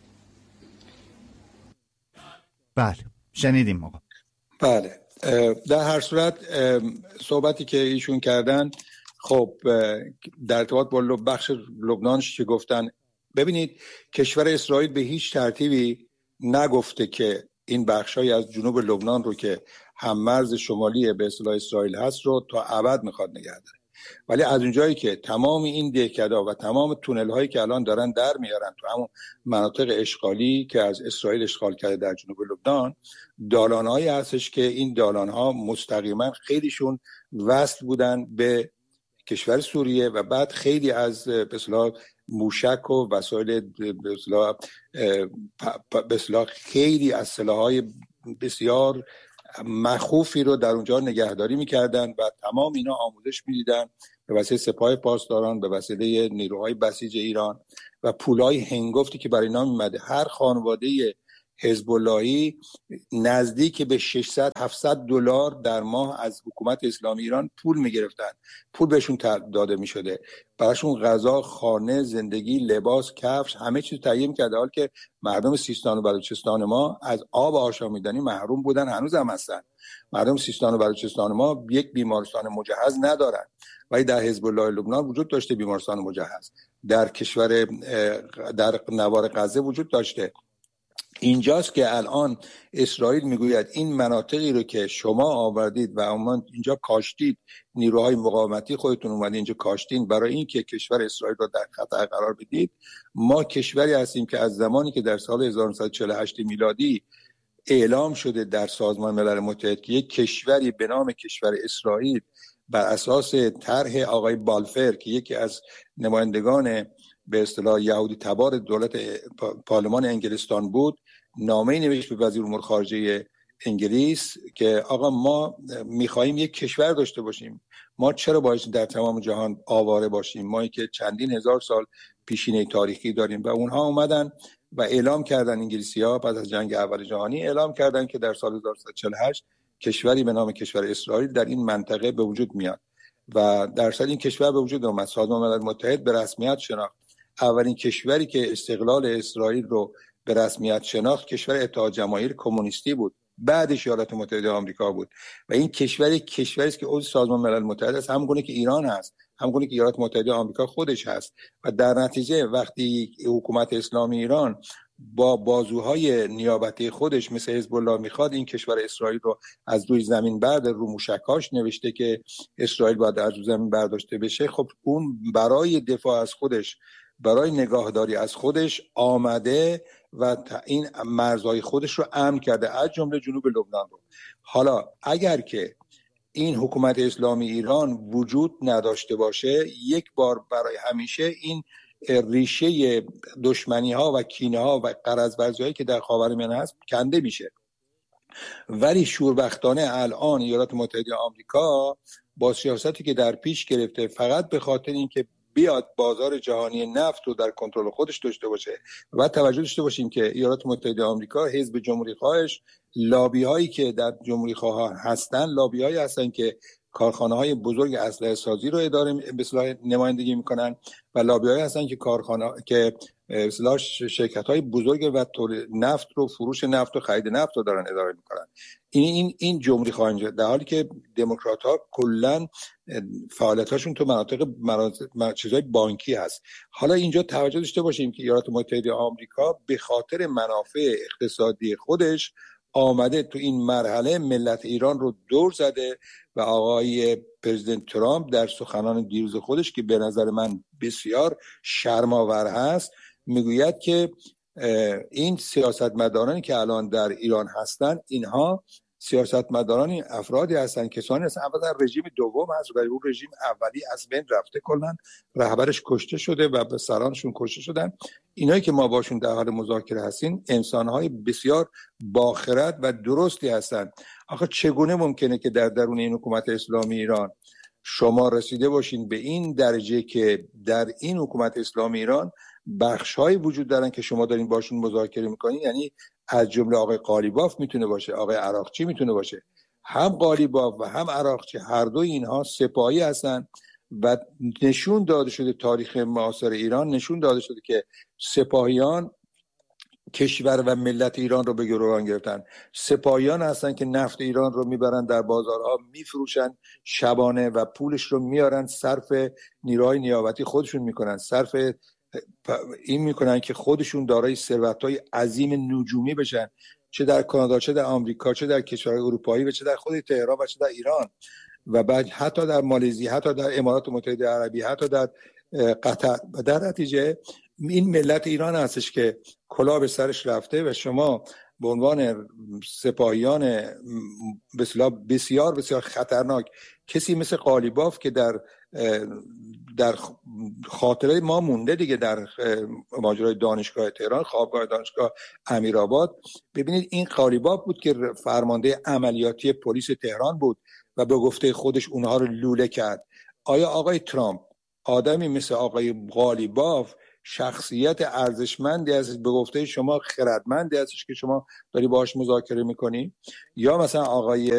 بله شنیدیم آقا. بله در هر صورت صحبتی که ایشون کردن خب در ارتباط با بخش لبنانش که گفتن، ببینید کشور اسرائیل به هیچ ترتیبی نگفته که این بخشای از جنوب لبنان رو که هم مرز شمالی به اصطلاح اسرائیل هست رو تا ابد میخواد نگه داره، ولی از اونجایی که تمام این دهکدا و تمام تونل هایی که الان دارن در میارن تو همون مناطق اشغالی که از اسرائیل اشغال کرده در جنوب لبنان، دالان هایی هستش که این دالان ها مستقیما خیلیشون وصل بودن به کشور سوریه و بعد خیلی از به اصطلاح موشک و وسایل به اصطلاح خیلی از سلاح‌های بسیار مخوفی رو در اونجا نگهداری می‌کردن و تمام اینا آموزش می‌دیدن به واسطه سپاه پاسداران، به واسطه نیروهای بسیج ایران و پولای هنگفتی که برای اینا می‌اومده. هر خانواده حزب اللهی نزدیک به 600-700 دلار در ماه از حکومت اسلامی ایران پول میگرفتن، پول بهشون داده میشده، براشون غذا، خانه، زندگی، لباس، کفش، همه چیز تهیه میکرده، حال که مردم سیستان و بلوچستان ما از آب آشامیدنی محروم بودن، هنوز هم هستن. مردم سیستان و بلوچستان ما یک بیمارستان مجهز ندارن، ولی در حزب الله لبنان وجود داشته بیمارستان مجهز، در کشور در نوار غزه وجود داشته. اینجاست که الان اسرائیل میگوید این مناطقی رو که شما آوردید و اینجا کاشتید، نیروهای مقاومتی خودتون اومدید اینجا کاشتین برای این که کشور اسرائیل رو در خطر قرار بدید. ما کشوری هستیم که از زمانی که در سال 1948 میلادی اعلام شده در سازمان ملل متحد که یک کشوری به نام کشور اسرائیل بر اساس طرح آقای بالفر که یکی از نمایندگان به اصطلاح یهودی تبار دولت پارلمان انگلستان بود، نامه‌ای نوشت به وزیر امور خارجه انگلیس که آقا ما می‌خوایم یک کشور داشته باشیم، ما چرا باید در تمام جهان آواره باشیم، ما که چندین هزار سال پیشینه تاریخی داریم. و اونها اومدن و اعلام کردن، انگلیسی‌ها بعد از جنگ اول جهانی اعلام کردن که در سال 1948 کشوری به نام کشور اسرائیل در این منطقه به وجود میاد و در اصل این کشور به وجود اومد. سازمان ملل متحد به رسمیت شناخت. اولین کشوری که استقلال اسرائیل رو به رسمیت شناخت کشور اتحاد جماهیر کمونیستی بود، بعدش ایالات متحده آمریکا بود و این کشوری است که عضو سازمان ملل متحد است، همونگونه که ایران هست، همونگونه که ایالات متحده آمریکا خودش هست. و در نتیجه وقتی حکومت اسلامی ایران با بازوهای نیابتی خودش مثل حزب الله میخواد این کشور اسرائیل رو از روی زمین برداره، رو موشکاش نوشته که اسرائیل باید از روی زمین برداشته بشه، خب اون برای دفاع از خودش، برای نگاهداری از خودش آمده و این مرزهای خودش رو امن کرده، از جمله جنوب لبنان رو. حالا اگر که این حکومت اسلامی ایران وجود نداشته باشه، یک بار برای همیشه این ریشه دشمنی ها و کینه ها و غرض هایی که در خاورمیانه هست کنده میشه. ولی شوربختانه الان ایالات متحده آمریکا با سیاستی که در پیش گرفته، فقط به خاطر اینکه بیاد بازار جهانی نفت رو در کنترل خودش داشته باشه و توجه داشته باشیم که ایالات متحده آمریکا حزب جمهوری خواهش، لابی هایی که در جمهوری خواه هستن، لابی هایی هستن که کارخانه های بزرگ اسلحه سازی رو اداره به اصطلاح نمایندگی میکنن و لابی هایی هستن که کارخانه که به اصطلاح شرکت های بزرگ و تولید نفت رو، فروش نفت و خرید نفت رو دارن اداره میکنن. این جمهوری خواهان، در حالی که دموکرات ها کلا فعالیتاشون تو مناطق چیزای بانکی هست. حالا اینجا توجه داشته باشیم که ایالات متحده آمریکا به خاطر منافع اقتصادی خودش آمده تو این مرحله ملت ایران رو دور زده و آقای پرزیدنت ترامپ در سخنان دیروز خودش که به نظر من بسیار شرم‌آور هست میگوید که این سیاستمدارانی که الان در ایران هستن، اینها سیاستمدارانی افرادی هستن، کسانی هستن اولا رژیم دوم هست و اون رژیم اولی از بین رفته، کلا رهبرش کشته شده و به سرانشون کشته شدن. اینایی که ما باشون در حال مذاکره هستیم انسان‌های بسیار باخرد و درستی هستن. آخه چگونه ممکنه که در درون این حکومت اسلامی ایران شما رسیده باشین به این درجه که در این حکومت اسلامی ایران بخش‌هایی وجود دارن که شما دارین باشون مذاکره میکنین؟ یعنی از جمله آقای قالیباف میتونه باشه، آقای عراقچی میتونه باشه. هم قالیباف و هم عراقچی هر دوی اینها سپاهی هستن و نشون داده شده، تاریخ معاصر ایران نشون داده شده که سپاهیان کشور و ملت ایران رو به گروگان گرفتن. سپاهیان هستن که نفت ایران رو میبرن در بازارها میفروشن شبانه و پولش رو میارن صرف نیروهای نیابتی خودشون میکنن، صرف این میکنن که خودشون دارای ثروت‌های عظیم نجومی بشن، چه در کانادا، چه در آمریکا، چه در کشورهای اروپایی و چه در خود تهران و چه در ایران و بعد حتی در مالزی، حتی در امارات متحده عربی، حتی در قطر. و در نتیجه این ملت ایران هستش که کلاه به سرش رفته و شما به عنوان سپاهیان بسیار بسیار خطرناک، کسی مثل قالیباف که در خاطره ما مونده دیگه، در ماجرای دانشگاه تهران، خوابگاه دانشگاه امیرآباد، ببینید این قالیباف بود که فرمانده عملیاتی پلیس تهران بود و به گفته خودش اونها رو لوله کرد. آیا آقای ترامپ آدمی مثل آقای قالیباف شخصیت ارزشمندی هستش، به گفته شما خردمندی هستش که شما داری باهاش مذاکره میکنی، یا مثلا آقای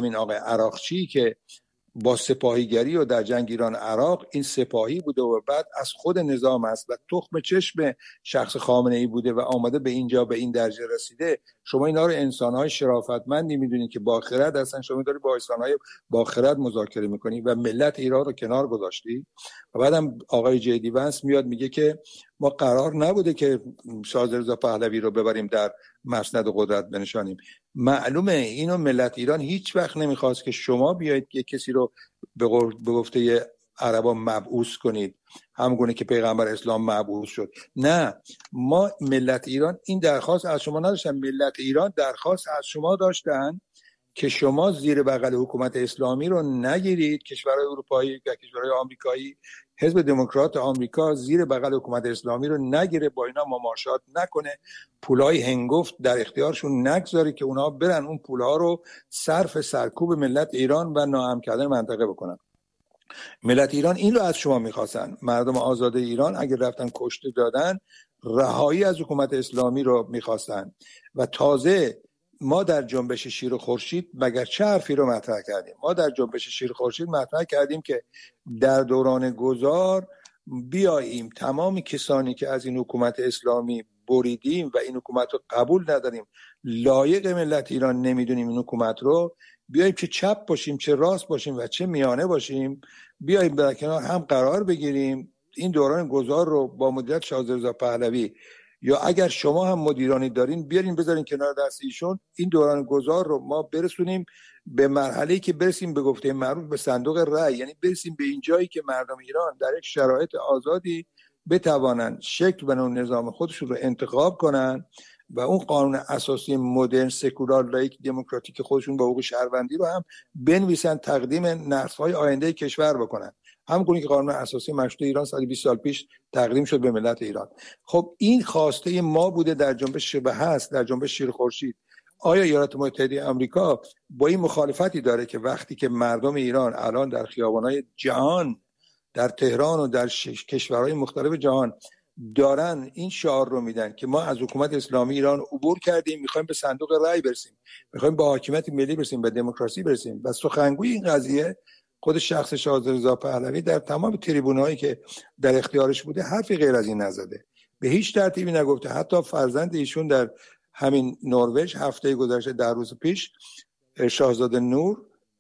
عراقچی که با سپاهیگری و در جنگ ایران عراق این سپاهی بوده و بعد از خود نظام است و تخم چشم شخص خامنه ای بوده و آمده به اینجا به این درجه رسیده. شما اینا رو انسان‌های شرافتمندی میدونید که با خرد هستن، شما داری با انسان‌های با خرد مذاکره میکنی و ملت ایران رو کنار گذاشتی. و بعدم آقای جیدی ونس میاد میگه که ما قرار نبوده که شاه رضا پهلوی رو ببریم در مسند قدرت بنشانیم. معلومه اینو ملت ایران هیچ وقت نمیخواست که شما بیایید که کسی رو به گفته عربا مبعوث کنید، همگونه که پیغمبر اسلام مبعوث شد. نه، ما ملت ایران این درخواست از شما نداشتن، ملت ایران درخواست از شما داشتن که شما زیر بغل حکومت اسلامی رو نگیرید. کشورهای اروپایی و کشورهای آمریکایی، حزب دموکرات آمریکا زیر بغل حکومت اسلامی رو نگیره، با اینا مماشات نکنه، پولای هنگفت در اختیارشون نگذاره که اونا برن اون پولها رو صرف سرکوب ملت ایران و ناامن کردن منطقه بکنن. ملت ایران این رو از شما میخواستن. مردم آزاد ایران اگر رفتن کشته دادن، رهایی از حکومت اسلامی رو میخواستن. و تازه ما در جنبش شیر و خورشید مگر چه حرفی رو مطرح کردیم؟ ما در جنبش شیر و خورشید مطرح کردیم که در دوران گذار بیاییم تمام کسانی که از این حکومت اسلامی بریدیم و این حکومت رو قبول نداریم، لایق ملت ایران نمیدونیم این حکومت رو، بیاییم چه چپ باشیم چه راست باشیم و چه میانه باشیم، بیاییم در کنار هم قرار بگیریم، این دوران گذار رو با مدیریت شاه رضا پهلوی، یا اگر شما هم مدیرانی دارین بیارین بذارین کنار دست ایشون، این دوران گذار رو ما برسونیم به مرحله‌ای که برسیم به گفته معروف به صندوق رأی، یعنی برسیم به این جایی که مردم ایران در یک شرایط آزادی بتوانند شکل و نظام خودشون رو انتخاب کنن و اون قانون اساسی مدرن سکولار لایک دموکراتیک خودشون با حقوق شهروندی رو هم بنویسن، تقدیم نسل‌های آینده کشور بکنن، همونگونه که قانون اساسی مشروطه ایران 120 سال پیش تقدیم شد به ملت ایران. خب این خواسته ما بوده در جنبش و هست در جنبش شیر خورشید. آیا ایالات متحده آمریکا با این مخالفتی داره که وقتی که مردم ایران الان در خیابان‌های جهان، در تهران و در کشورهای مختلف جهان دارن این شعار رو میدن که ما از حکومت اسلامی ایران عبور کردیم، میخوایم به صندوق رأی برسیم، میخوایم به حاکمیت ملی برسیم، به دموکراسی برسیم، و سخنگوی این قضیه خود شخص شاه رضا پهلوی در تمام تریبونایی که در اختیارش بوده حرفی غیر از این نزده، به هیچ ترتیبی نگفته. حتی فرزند ایشون در همین نروژ هفته گذشته در روز پیش شاهزاده نور،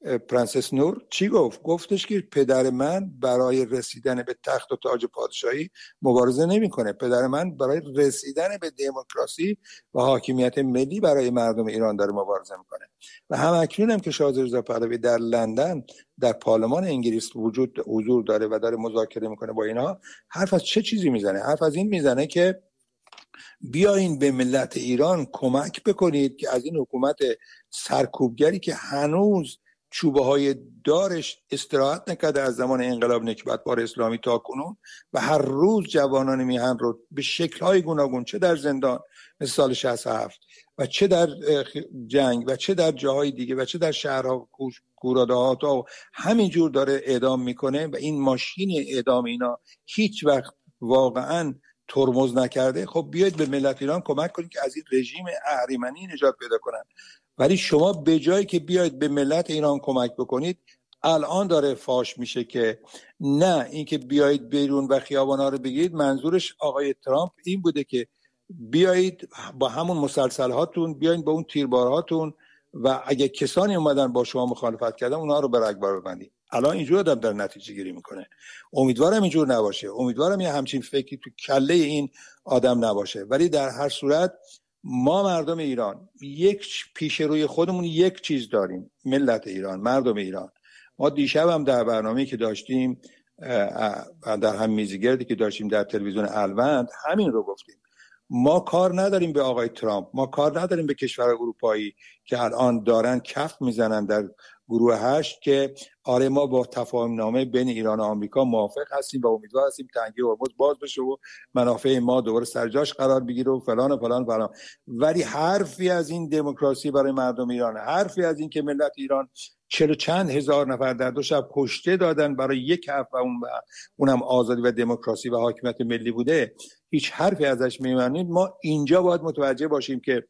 پرنسس نور چی گفتش که پدر من برای رسیدن به تخت و تاج پادشاهی مبارزه نمیکنه، پدر من برای رسیدن به دموکراسی و حاکمیت ملی برای مردم ایران داره مبارزه میکنه. و همکنون هم که شاه رضا پهلوی در لندن در پارلمان انگلیس حضور داره و داره مذاکره میکنه با اینا، حرف از چه چیزی میزنه؟ حرف از این میزنه که بیاین به ملت ایران کمک بکنید که از این حکومت سرکوبگری که هنوز چوبه های دارش استراحت نکرده از زمان انقلاب نکبتبار اسلامی تا کنون و هر روز جوانان میهن رو به شکل‌های گوناگون، چه در زندان مثل سال 67 و چه در جنگ و چه در جاهای دیگه و چه در شهرها کورده‌ها و همینجور داره اعدام میکنه و این ماشین اعدام اینا هیچ وقت واقعاً ترمز نکرده. خب بیاید به ملت ایران کمک کنید که از این رژیم اهریمنی نجات پیدا کنن. ولی شما به جایی که بیاید به ملت ایران کمک بکنید، الان داره فاش میشه که نه، اینکه بیایید بیرون و خیابانا رو بگیرید، منظورش آقای ترامپ این بوده که بیایید با همون مسلسل هاتون، بیایید با اون تیربارهاتون و اگه کسانی اومدن با شما مخالفت کردن اونها رو به رگبار ببندید. الان اینجور آدم در نتیجه گیری میکنه. امیدوارم اینجور نباشه، امیدوارم یه همچین فکری تو کله این آدم نباشه. ولی در هر صورت ما مردم ایران یک پیش روی خودمون یک چیز داریم، ملت ایران، مردم ایران. ما دیشب هم در برنامه‌ای که داشتیم در هم میزگردی که داشتیم در تلویزیون الوند همین رو گفتیم. ما کار نداریم به آقای ترامپ، ما کار نداریم به کشورهای اروپایی که الان دارن کف میزنن در گروه 8 که آره ما با تفاهم نامه بین ایران و آمریکا موافق هستیم و امیدوار هستیم تنگی هرمز باز بشه و منافع ما دوباره سر جاش قرار بگیره و فلان و فلان فلان. ولی حرفی از این دموکراسی برای مردم ایران، حرفی از این که ملت ایران 40 چند هزار نفر در 2 شب کشته دادن برای یک حرف و اونم آزادی و دموکراسی و حاکمیت ملی بوده، هیچ حرفی ازش میمانید. ما اینجا باید متوجه باشیم که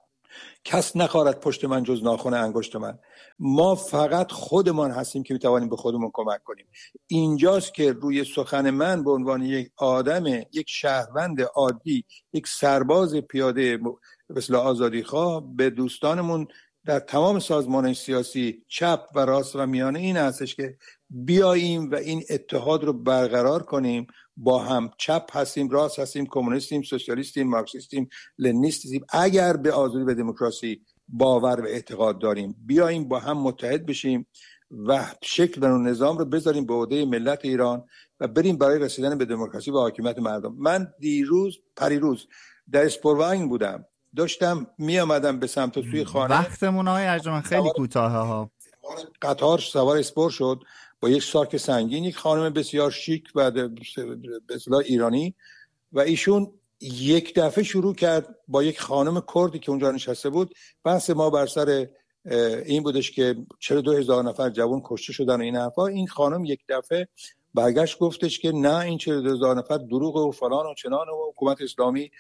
کس نخواهد پشت من جز ناخن انگشت من. ما فقط خودمان هستیم که میتوانیم به خودمون کمک کنیم. اینجاست که روی سخن من به عنوان یک آدم، یک شهروند عادی، یک سرباز پیاده مثل آزادیخواه به دوستانمون در تمام سازمان سیاسی چپ و راست و میانه این هستش که بیاییم و این اتحاد رو برقرار کنیم. با هم چپ هستیم، راست هستیم، کمونیستیم، سوسیالیستیم، مارکسیستیم، لنینیستیم، اگر به آزادی و دموکراسی باور و اعتقاد داریم بیاییم با هم متحد بشیم و شکل و نظام رو بذاریم به عهده ملت ایران و بریم برای رسیدن به دموکراسی و حاکمیت مردم. من پریروز در اسپورواین بودم، داشتم می آمدم به سمت سوی خانه. وقتمون های ارجمند خیلی کوتاهه ها. قطار سوار اسپور شد با یک ساک سنگین، یک خانم بسیار شیک و به اصطلاح ایرانی، و ایشون یک دفعه شروع کرد با یک خانم کردی که اونجا نشسته بود. بحث ما بر سر این بودش که 42,000 نفر جوان کشته شدن و این حرفا. این خانم یک دفعه برگشت گفتش که نه، این 42,000 نفر دروغه و فلان و چنان و حکومت اسلامی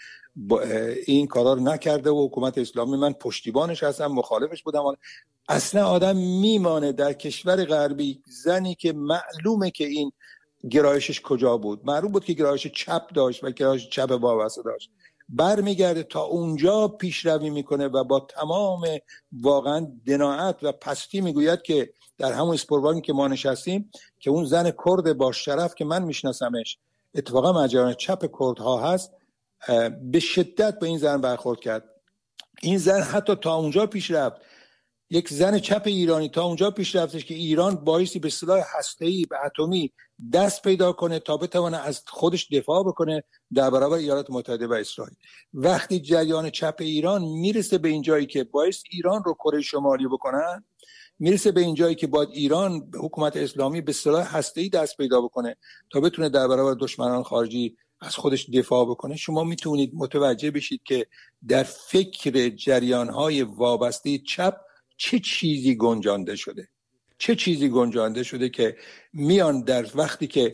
این کارا رو نکرده و حکومت اسلامی من پشتیبانش هستم، مخالفش بودم. اصلا آدم میمانه در کشور غربی زنی که معلومه که این گرایشش کجا بود، معلوم بود که گرایش چپ داشت و گرایش چپ وابسته داشت، برمیگرده تا اونجا پیشروی میکنه و با تمام واقعا دناعت و پستی میگوید که در همون اسپورواین که ما نشستیم که اون زن کرد با شرف که من میشناسمش، اتفاقا مجریان چپ کردها هست، به شدت به این زن برخورد کرد. این زن حتی تا اونجا پیش رفت، یک زن چپ ایرانی تا اونجا پیش رفتش که ایران بایستی به سلاح هسته‌ای به اتمی دست پیدا کنه تا بتونه از خودش دفاع بکنه در برابر ایالات متحده و اسرائیل. وقتی جریان چپ ایران میرسه به این جایی که باعث ایران رو کره شمالی بکنن، میرسه به این جایی که باید ایران حکومت اسلامی به سلاح هسته‌ای دست پیدا بکنه تا بتونه در برابر دشمنان خارجی از خودش دفاع بکنه، شما میتونید متوجه بشید که در فکر جریان‌های وابسته چپ چه چیزی گنجانده شده که میان در وقتی که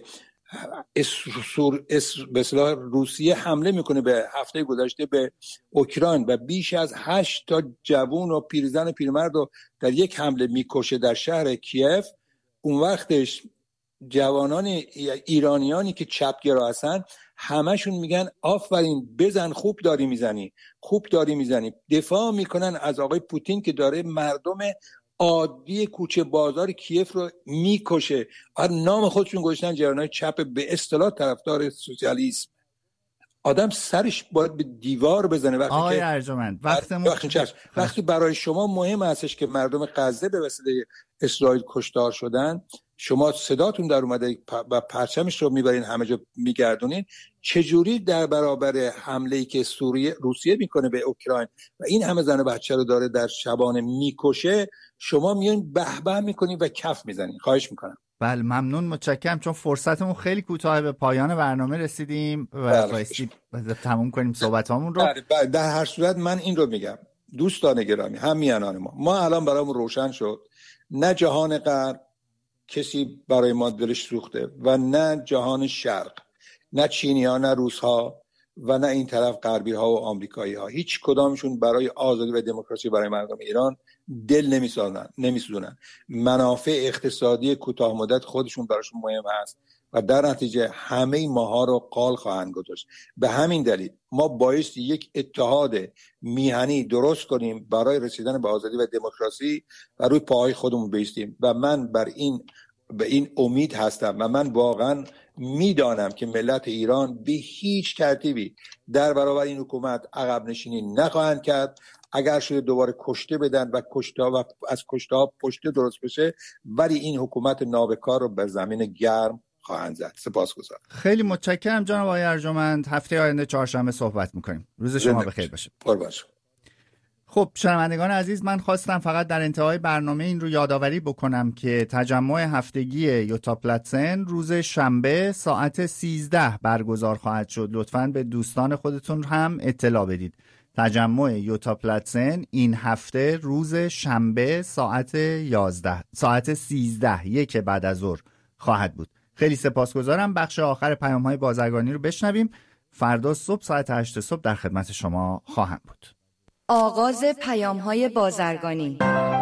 به اصطلاح روسیه حمله میکنه به هفته گذشته به اوکراین و بیش از 8 تا جوان و پیرزن و پیرمرد رو در یک حمله میکشه در شهر کیف. اون وقتش جوانان ایرانیانی که چپگرا هستن همشون میگن آفرین، بزن، خوب داری میزنی. دفاع میکنن از آقای پوتین که داره مردم عادی کوچه بازار کیف رو میکشه. نام خودشون گذاشتن جریان‌های چپ به اصطلاح طرفدار سوسیالیسم. آدم سرش باید به دیوار بزنه. آقای ارجمند وقتی برای شما مهم هستش که مردم غزه به وسیله اسرائیل کشتار شدن، شما صداتون در اومده و پرچمش رو میبرین همه جا میگردونین، چجوری در برابر حمله‌ای که روسیه میکنه به اوکراین و این همه زن و بچه رو داره در شبانه میکشه، شما میان به میکنین و کف میزنین؟ خواهش میکنم. بله ممنون، متشکرم، چون فرصتمون خیلی کوتاه، به پایان برنامه رسیدیم و بایستی تموم کنیم صحبتامون رو. در هر صورت من این رو میگم دوستان گرامی، همیهنان ما الان برامون روشن شد نه جهان غرب کسی برای ما دلش سوخته و نه جهان شرق، نه چینی‌ها نه روس‌ها و نه این طرف غربی‌ها و آمریکایی‌ها، هیچ کدامشون برای آزادی و دموکراسی برای مردم ایران دل نمیسوزونن. منافع اقتصادی کوتاه مدت خودشون براشون مهم هست و در نتیجه همه ماها رو قال خواهند گذاشت. به همین دلیل ما بایستی یک اتحاد میهنی درست کنیم برای رسیدن به آزادی و دموکراسی و روی پاهای خودمون بایستیم و من به این امید هستم و من واقعا میدانم که ملت ایران به هیچ ترتیبی در برابر این حکومت عقب نشینی نخواهند کرد. اگر شده دوباره کشته بدن و از کشته ها پشته درست بشه، ولی این حکومت نابکار رو به زمین گرم خواهند زد. سپاسگزارم. خیلی متشکرم جناب آقای ارجمند. هفته آینده چهارشنبه صحبت میکنیم. روز شما بخیر باشه. خب شنوندگان عزیز، من خواستم فقط در انتهای برنامه این رو یادآوری بکنم که تجمع هفتگی یوتا پلاتسن روز شنبه ساعت 13 برگزار خواهد شد. لطفاً به دوستان خودتون هم اطلاع بدید. تجمع یوتا پلاتسن این هفته روز شنبه ساعت 13 که بعد از ظهر خواهد بود. خیلی سپاسگزارم. بخش آخر پیام‌های بازرگانی رو بشنویم. فردا صبح ساعت 8 صبح در خدمت شما خواهم بود. آغاز پیام‌های بازرگانی.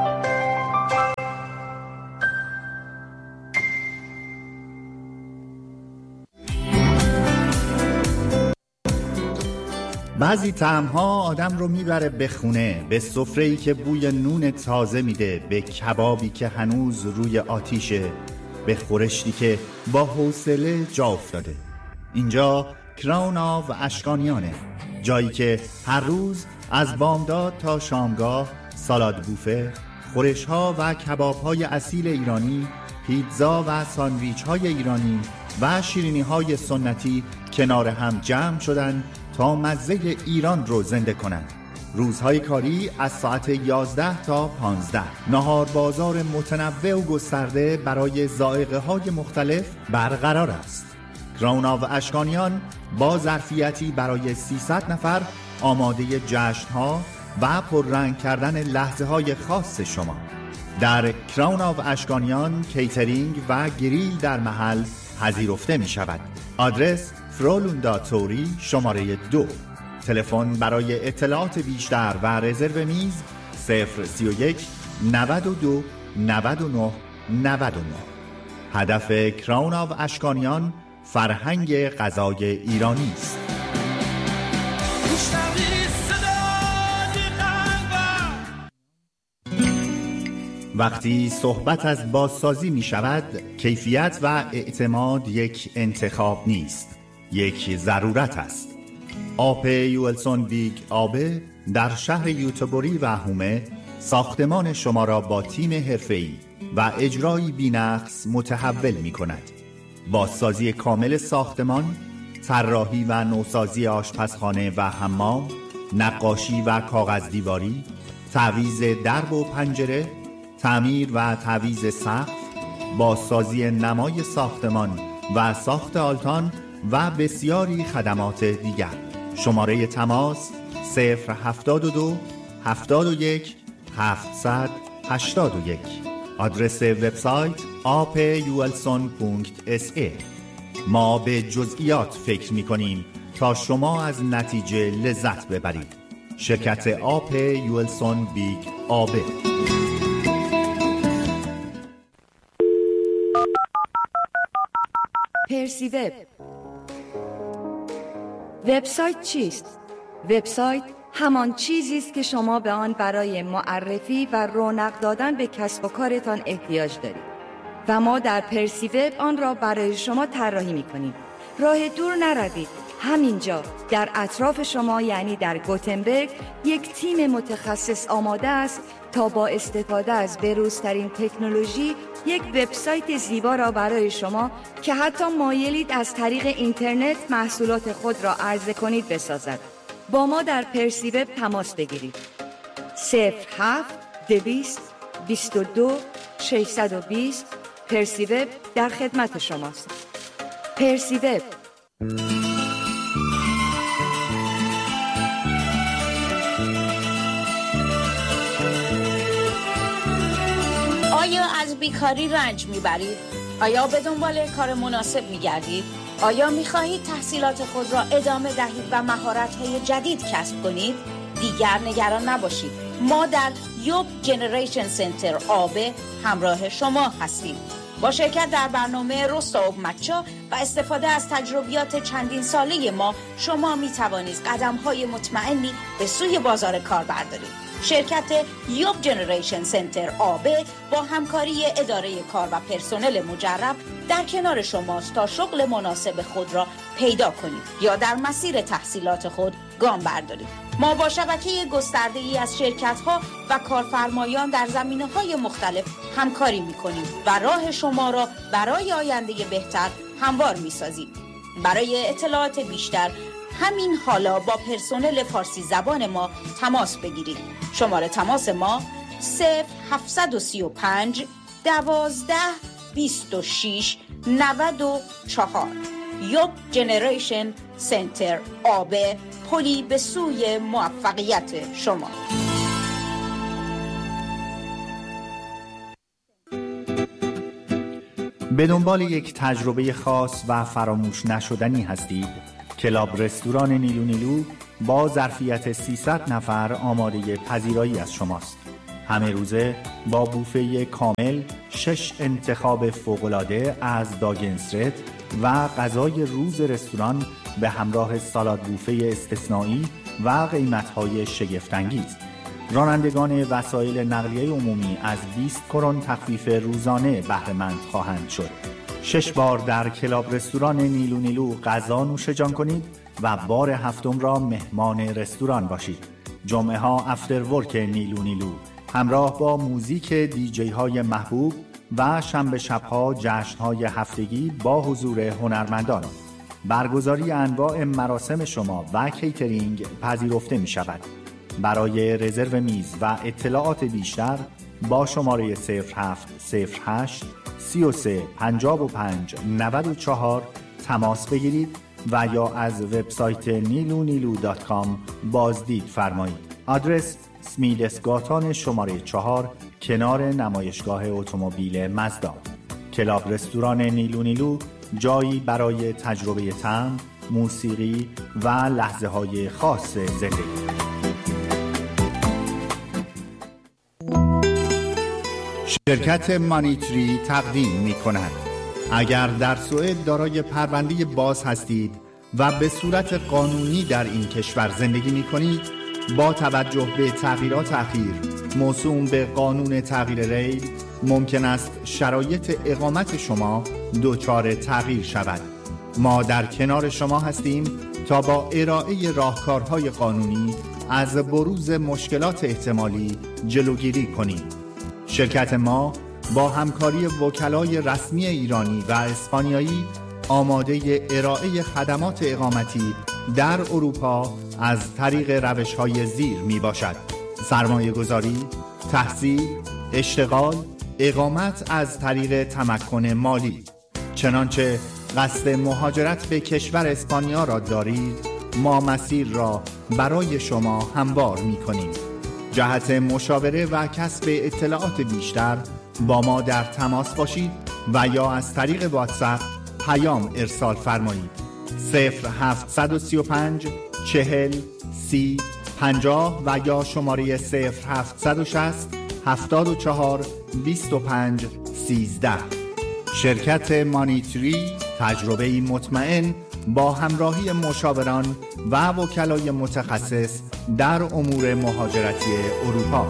بعضی طعم‌ها آدم رو میبره به خونه، به سفره‌ای که بوی نون تازه میده، به کبابی که هنوز روی آتیشه، به خورشتی که با حوصله جا افتاده. اینجا کراون آف اشکانیانه، جایی که هر روز از بامداد تا شامگاه سالاد بوفه، خورش‌ها و کباب‌های اصیل ایرانی، پیتزا و ساندویچ‌های ایرانی و شیرینی‌های سنتی کنار هم جمع شدن تا مزه ایران رو زنده کنند. روزهای کاری از ساعت 11 تا 15. نهار بازار متنوع و گسترده برای ذائقه‌های مختلف برقرار است. کراون آف اشکانیان با ظرفیتی برای 300 نفر آماده جشن‌ها و پررنگ کردن لحظه‌های خاص شما. در کراون آف اشکانیان کیترینگ و گریل در محل پذیرفته می شود. آدرس فرولوندا توری شماره 2. تلفن برای اطلاعات بیشتر و رزرو میز 031 92 99 99. هدف کراون آف اشکانیان فرهنگ غذای ایرانی است. وقتی صحبت از بازسازی می شود، کیفیت و اعتماد یک انتخاب نیست، یک ضرورت است. آپ یولسون بیگ آبه در شهر یوتبوری و هومه ساختمان شما را با تیم حرفه‌ای و اجرایی بی‌نقص متحول می کند. بازسازی کامل ساختمان، طراحی و نوسازی آشپزخانه و حمام، نقاشی و کاغذ دیواری، تعویض درب و پنجره، تعمیر و تعویض سقف، بازسازی نمای ساختمان و ساخت آلتان و بسیاری خدمات دیگر. شماره تماس 072 71 781. آدرس وبسایت apulson.sa. ما به جزئیات فکر می‌کنیم تا شما از نتیجه لذت ببرید. شرکت آپ یولسون بیگ آبه. پرسی وب. وبسایت چیست؟ وبسایت همان چیزی است که شما به آن برای معرفی و رونق دادن به کسب و کارتان احتیاج دارید و ما در پرسی وب آن را برای شما طراحی می‌کنیم. راه دور نروید. همینجا در اطراف شما، یعنی در گوتنبرگ، یک تیم متخصص آماده است تا با استفاده از بروزترین تکنولوژی یک وبسایت زیبا را برای شما که حتی مایلید از طریق اینترنت محصولات خود را عرضه کنید بسازد. با ما در پرسی وب تماس بگیرید. 07-222-620 پرسی وب در خدمت شماست. پرسی وب. آیا از بیکاری رنج میبرید؟ آیا به دنبال کار مناسب میگردید؟ آیا میخواهید تحصیلات خود را ادامه دهید و مهارت‌های جدید کسب کنید؟ دیگر نگران نباشید. ما در یوب جنریشن سنتر آبه همراه شما هستیم. با شرکت در برنامه رستاوب مچا و استفاده از تجربیات چندین ساله ما، شما می توانید قدم‌های مطمئنی به سوی بازار کار بردارید. شرکت یوب جنریشن سنتر آبه با همکاری اداره کار و پرسنل مجرب در کنار شماست تا شغل مناسب خود را پیدا کنید یا در مسیر تحصیلات خود گام بردارید. ما با شبکه گسترده‌ای از شرکت‌ها و کارفرمایان در زمینه‌های مختلف همکاری می‌کنیم و راه شما را برای آینده بهتر هموار می‌سازیم. برای اطلاعات بیشتر همین حالا با پرسنل فارسی زبان ما تماس بگیرید. شماره تماس ما 0735 12 26 94 یوب جنریشن سنتر، آب پلی به سوی موفقیت شما. به دنبال یک تجربه خاص و فراموش نشدنی هستید؟ کلاب رستوران نیلو نیلو با ظرفیت 300 نفر آماده پذیرایی از شماست. همه روزه با بوفه کامل، 6 انتخاب فوق‌العاده از داگنسرت و غذای روز رستوران به همراه سالاد بوفه استثنایی و قیمت‌های شگفت‌انگیز. رانندگان وسایل نقلیه عمومی از 20 کرون تخفیف روزانه بهره مند خواهند شد. 6 بار در کلاب رستوران نیلو نیلو غذا نوش جان کنید و بار هفتم را مهمان رستوران باشید. جمعه ها افتر ورک نیلو نیلو همراه با موزیک دیجی های محبوب و شنبه شبها جشن‌های هفتگی با حضور هنرمندان. برگزاری انواع مراسم شما و کیترینگ پذیرفته می شود. برای رزرو میز و اطلاعات بیشتر با شماره 0708 33 55 94 تماس بگیرید و یا از وبسایت nilunilu.com بازدید فرمایید. آدرس سمیدسگاتان شماره 4 کنار نمایشگاه اتومبیل مزدا. کلاب رستوران نیلو نیلو جایی برای تجربه طعم، موسیقی و لحظه های خاص زندگی. شرکت مانیتری تقدیم می کند. اگر در سوئد دارای پرونده باز هستید و به صورت قانونی در این کشور زندگی می کنید، با توجه به تغییرات اخیر موسوم به قانون تغییر ریل ممکن است شرایط اقامت شما دچار تغییر شود. ما در کنار شما هستیم تا با ارائه راهکارهای قانونی از بروز مشکلات احتمالی جلوگیری کنیم. شرکت ما با همکاری وکلای رسمی ایرانی و اسپانیایی آماده ارائه خدمات اقامتی در اروپا از طریق روش‌های زیر می باشد: سرمایه گذاری، تحصیل، اشتغال، اقامت از طریق تمکن مالی. چنانچه قصد مهاجرت به کشور اسپانیا را دارید، ما مسیر را برای شما هموار می کنیم. جهت مشاوره و کسب اطلاعات بیشتر با ما در تماس باشید و یا از طریق واتساپ پیام ارسال فرمایید. 0735 40 30 50 و یا شماره 0760 74 25 13. شرکت مانیتری، تجربه‌ای مطمئن با همراهی مشاوران و وکلای متخصص در امور مهاجرتی اروپا.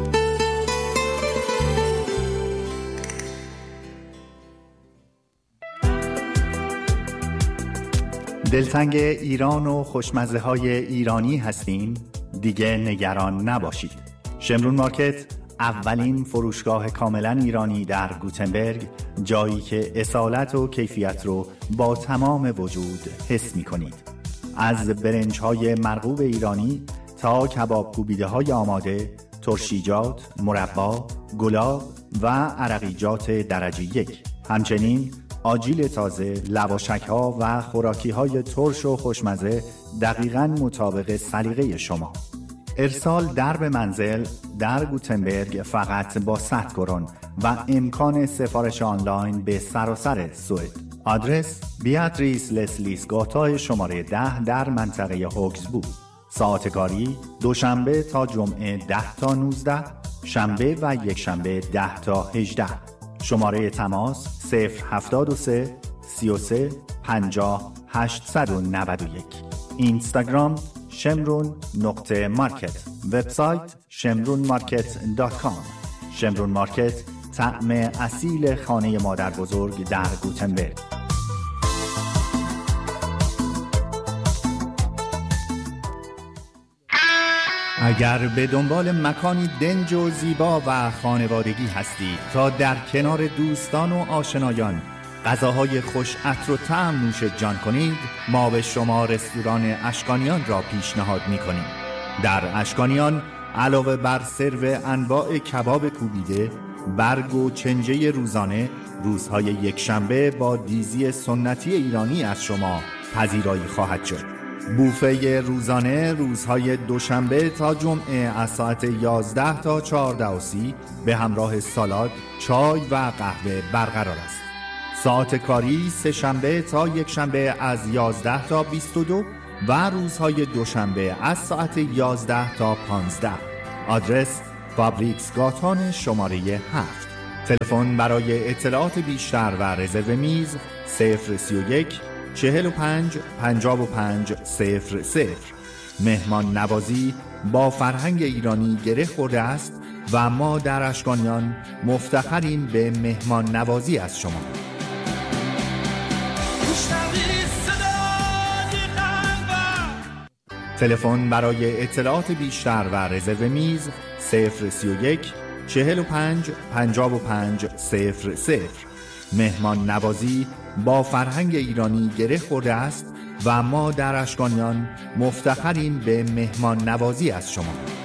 دلتنگ ایران و خوشمزه های ایرانی هستین؟ دیگه نگران نباشید. شمرون مارکت، اولین فروشگاه کاملا ایرانی در گوتنبرگ، جایی که اصالت و کیفیت رو با تمام وجود حس می کنید. از برنج های مرغوب ایرانی تا کباب کوبیده های آماده، ترشیجات، مربا، گلاب و عرقیجات درجه 1. همچنین آجیل تازه، لواشک ها و خوراکی های ترش و خوشمزه دقیقاً مطابق سلیقه شما. ارسال در به منزل در گوتنبرگ فقط با 100 کرون و امکان سفارش آنلاین به سراسر سوئد. آدرس بیاتریس لسلیس گاتا شماره 10 در منطقه هوکسبو. ساعت کاری دوشنبه تا جمعه 10 تا 19، شنبه و یک شنبه 10 تا 18. شماره تماس 073 33 50 891. اینستاگرام shemrun.market. وبسایت shemrunmarket.com. شمرون مارکت، طعم اصیل خانه مادر بزرگ در گوتنبرگ. اگر به دنبال مکانی دنج و زیبا و خانوادگی هستید تا در کنار دوستان و آشنایان غذاهای خوش عطر و طعم نوش جان کنید، ما به شما رستوران اشکانیان را پیشنهاد می‌کنیم. در اشکانیان علاوه بر سرو انواع کباب کوبیده، برگ و چنجه روزانه روزهای یکشنبه با دیزی سنتی ایرانی از شما پذیرایی خواهد شد. بوفه روزانه روزهای دوشنبه تا جمعه از ساعت 11 تا 14:30 به همراه سالاد، چای و قهوه برقرار است. ساعت کاری سه شنبه تا یک شنبه از 11 تا 22 و روزهای دوشنبه از ساعت 11 تا 15. آدرس فابریکس گاتان شماره 7. تلفن برای اطلاعات بیشتر و رزرو میز 031 45 55 00. مهمان نوازی با فرهنگ ایرانی گره خورده است و ما در اشکانیان مفتخریم به مهمان نوازی از شما. تلفن برای اطلاعات بیشتر و رزرو میز 031 45 55 00. مهمان نوازی با فرهنگ ایرانی گره خورده است و ما در اشکانیان مفتخریم به مهمان نوازی از شما.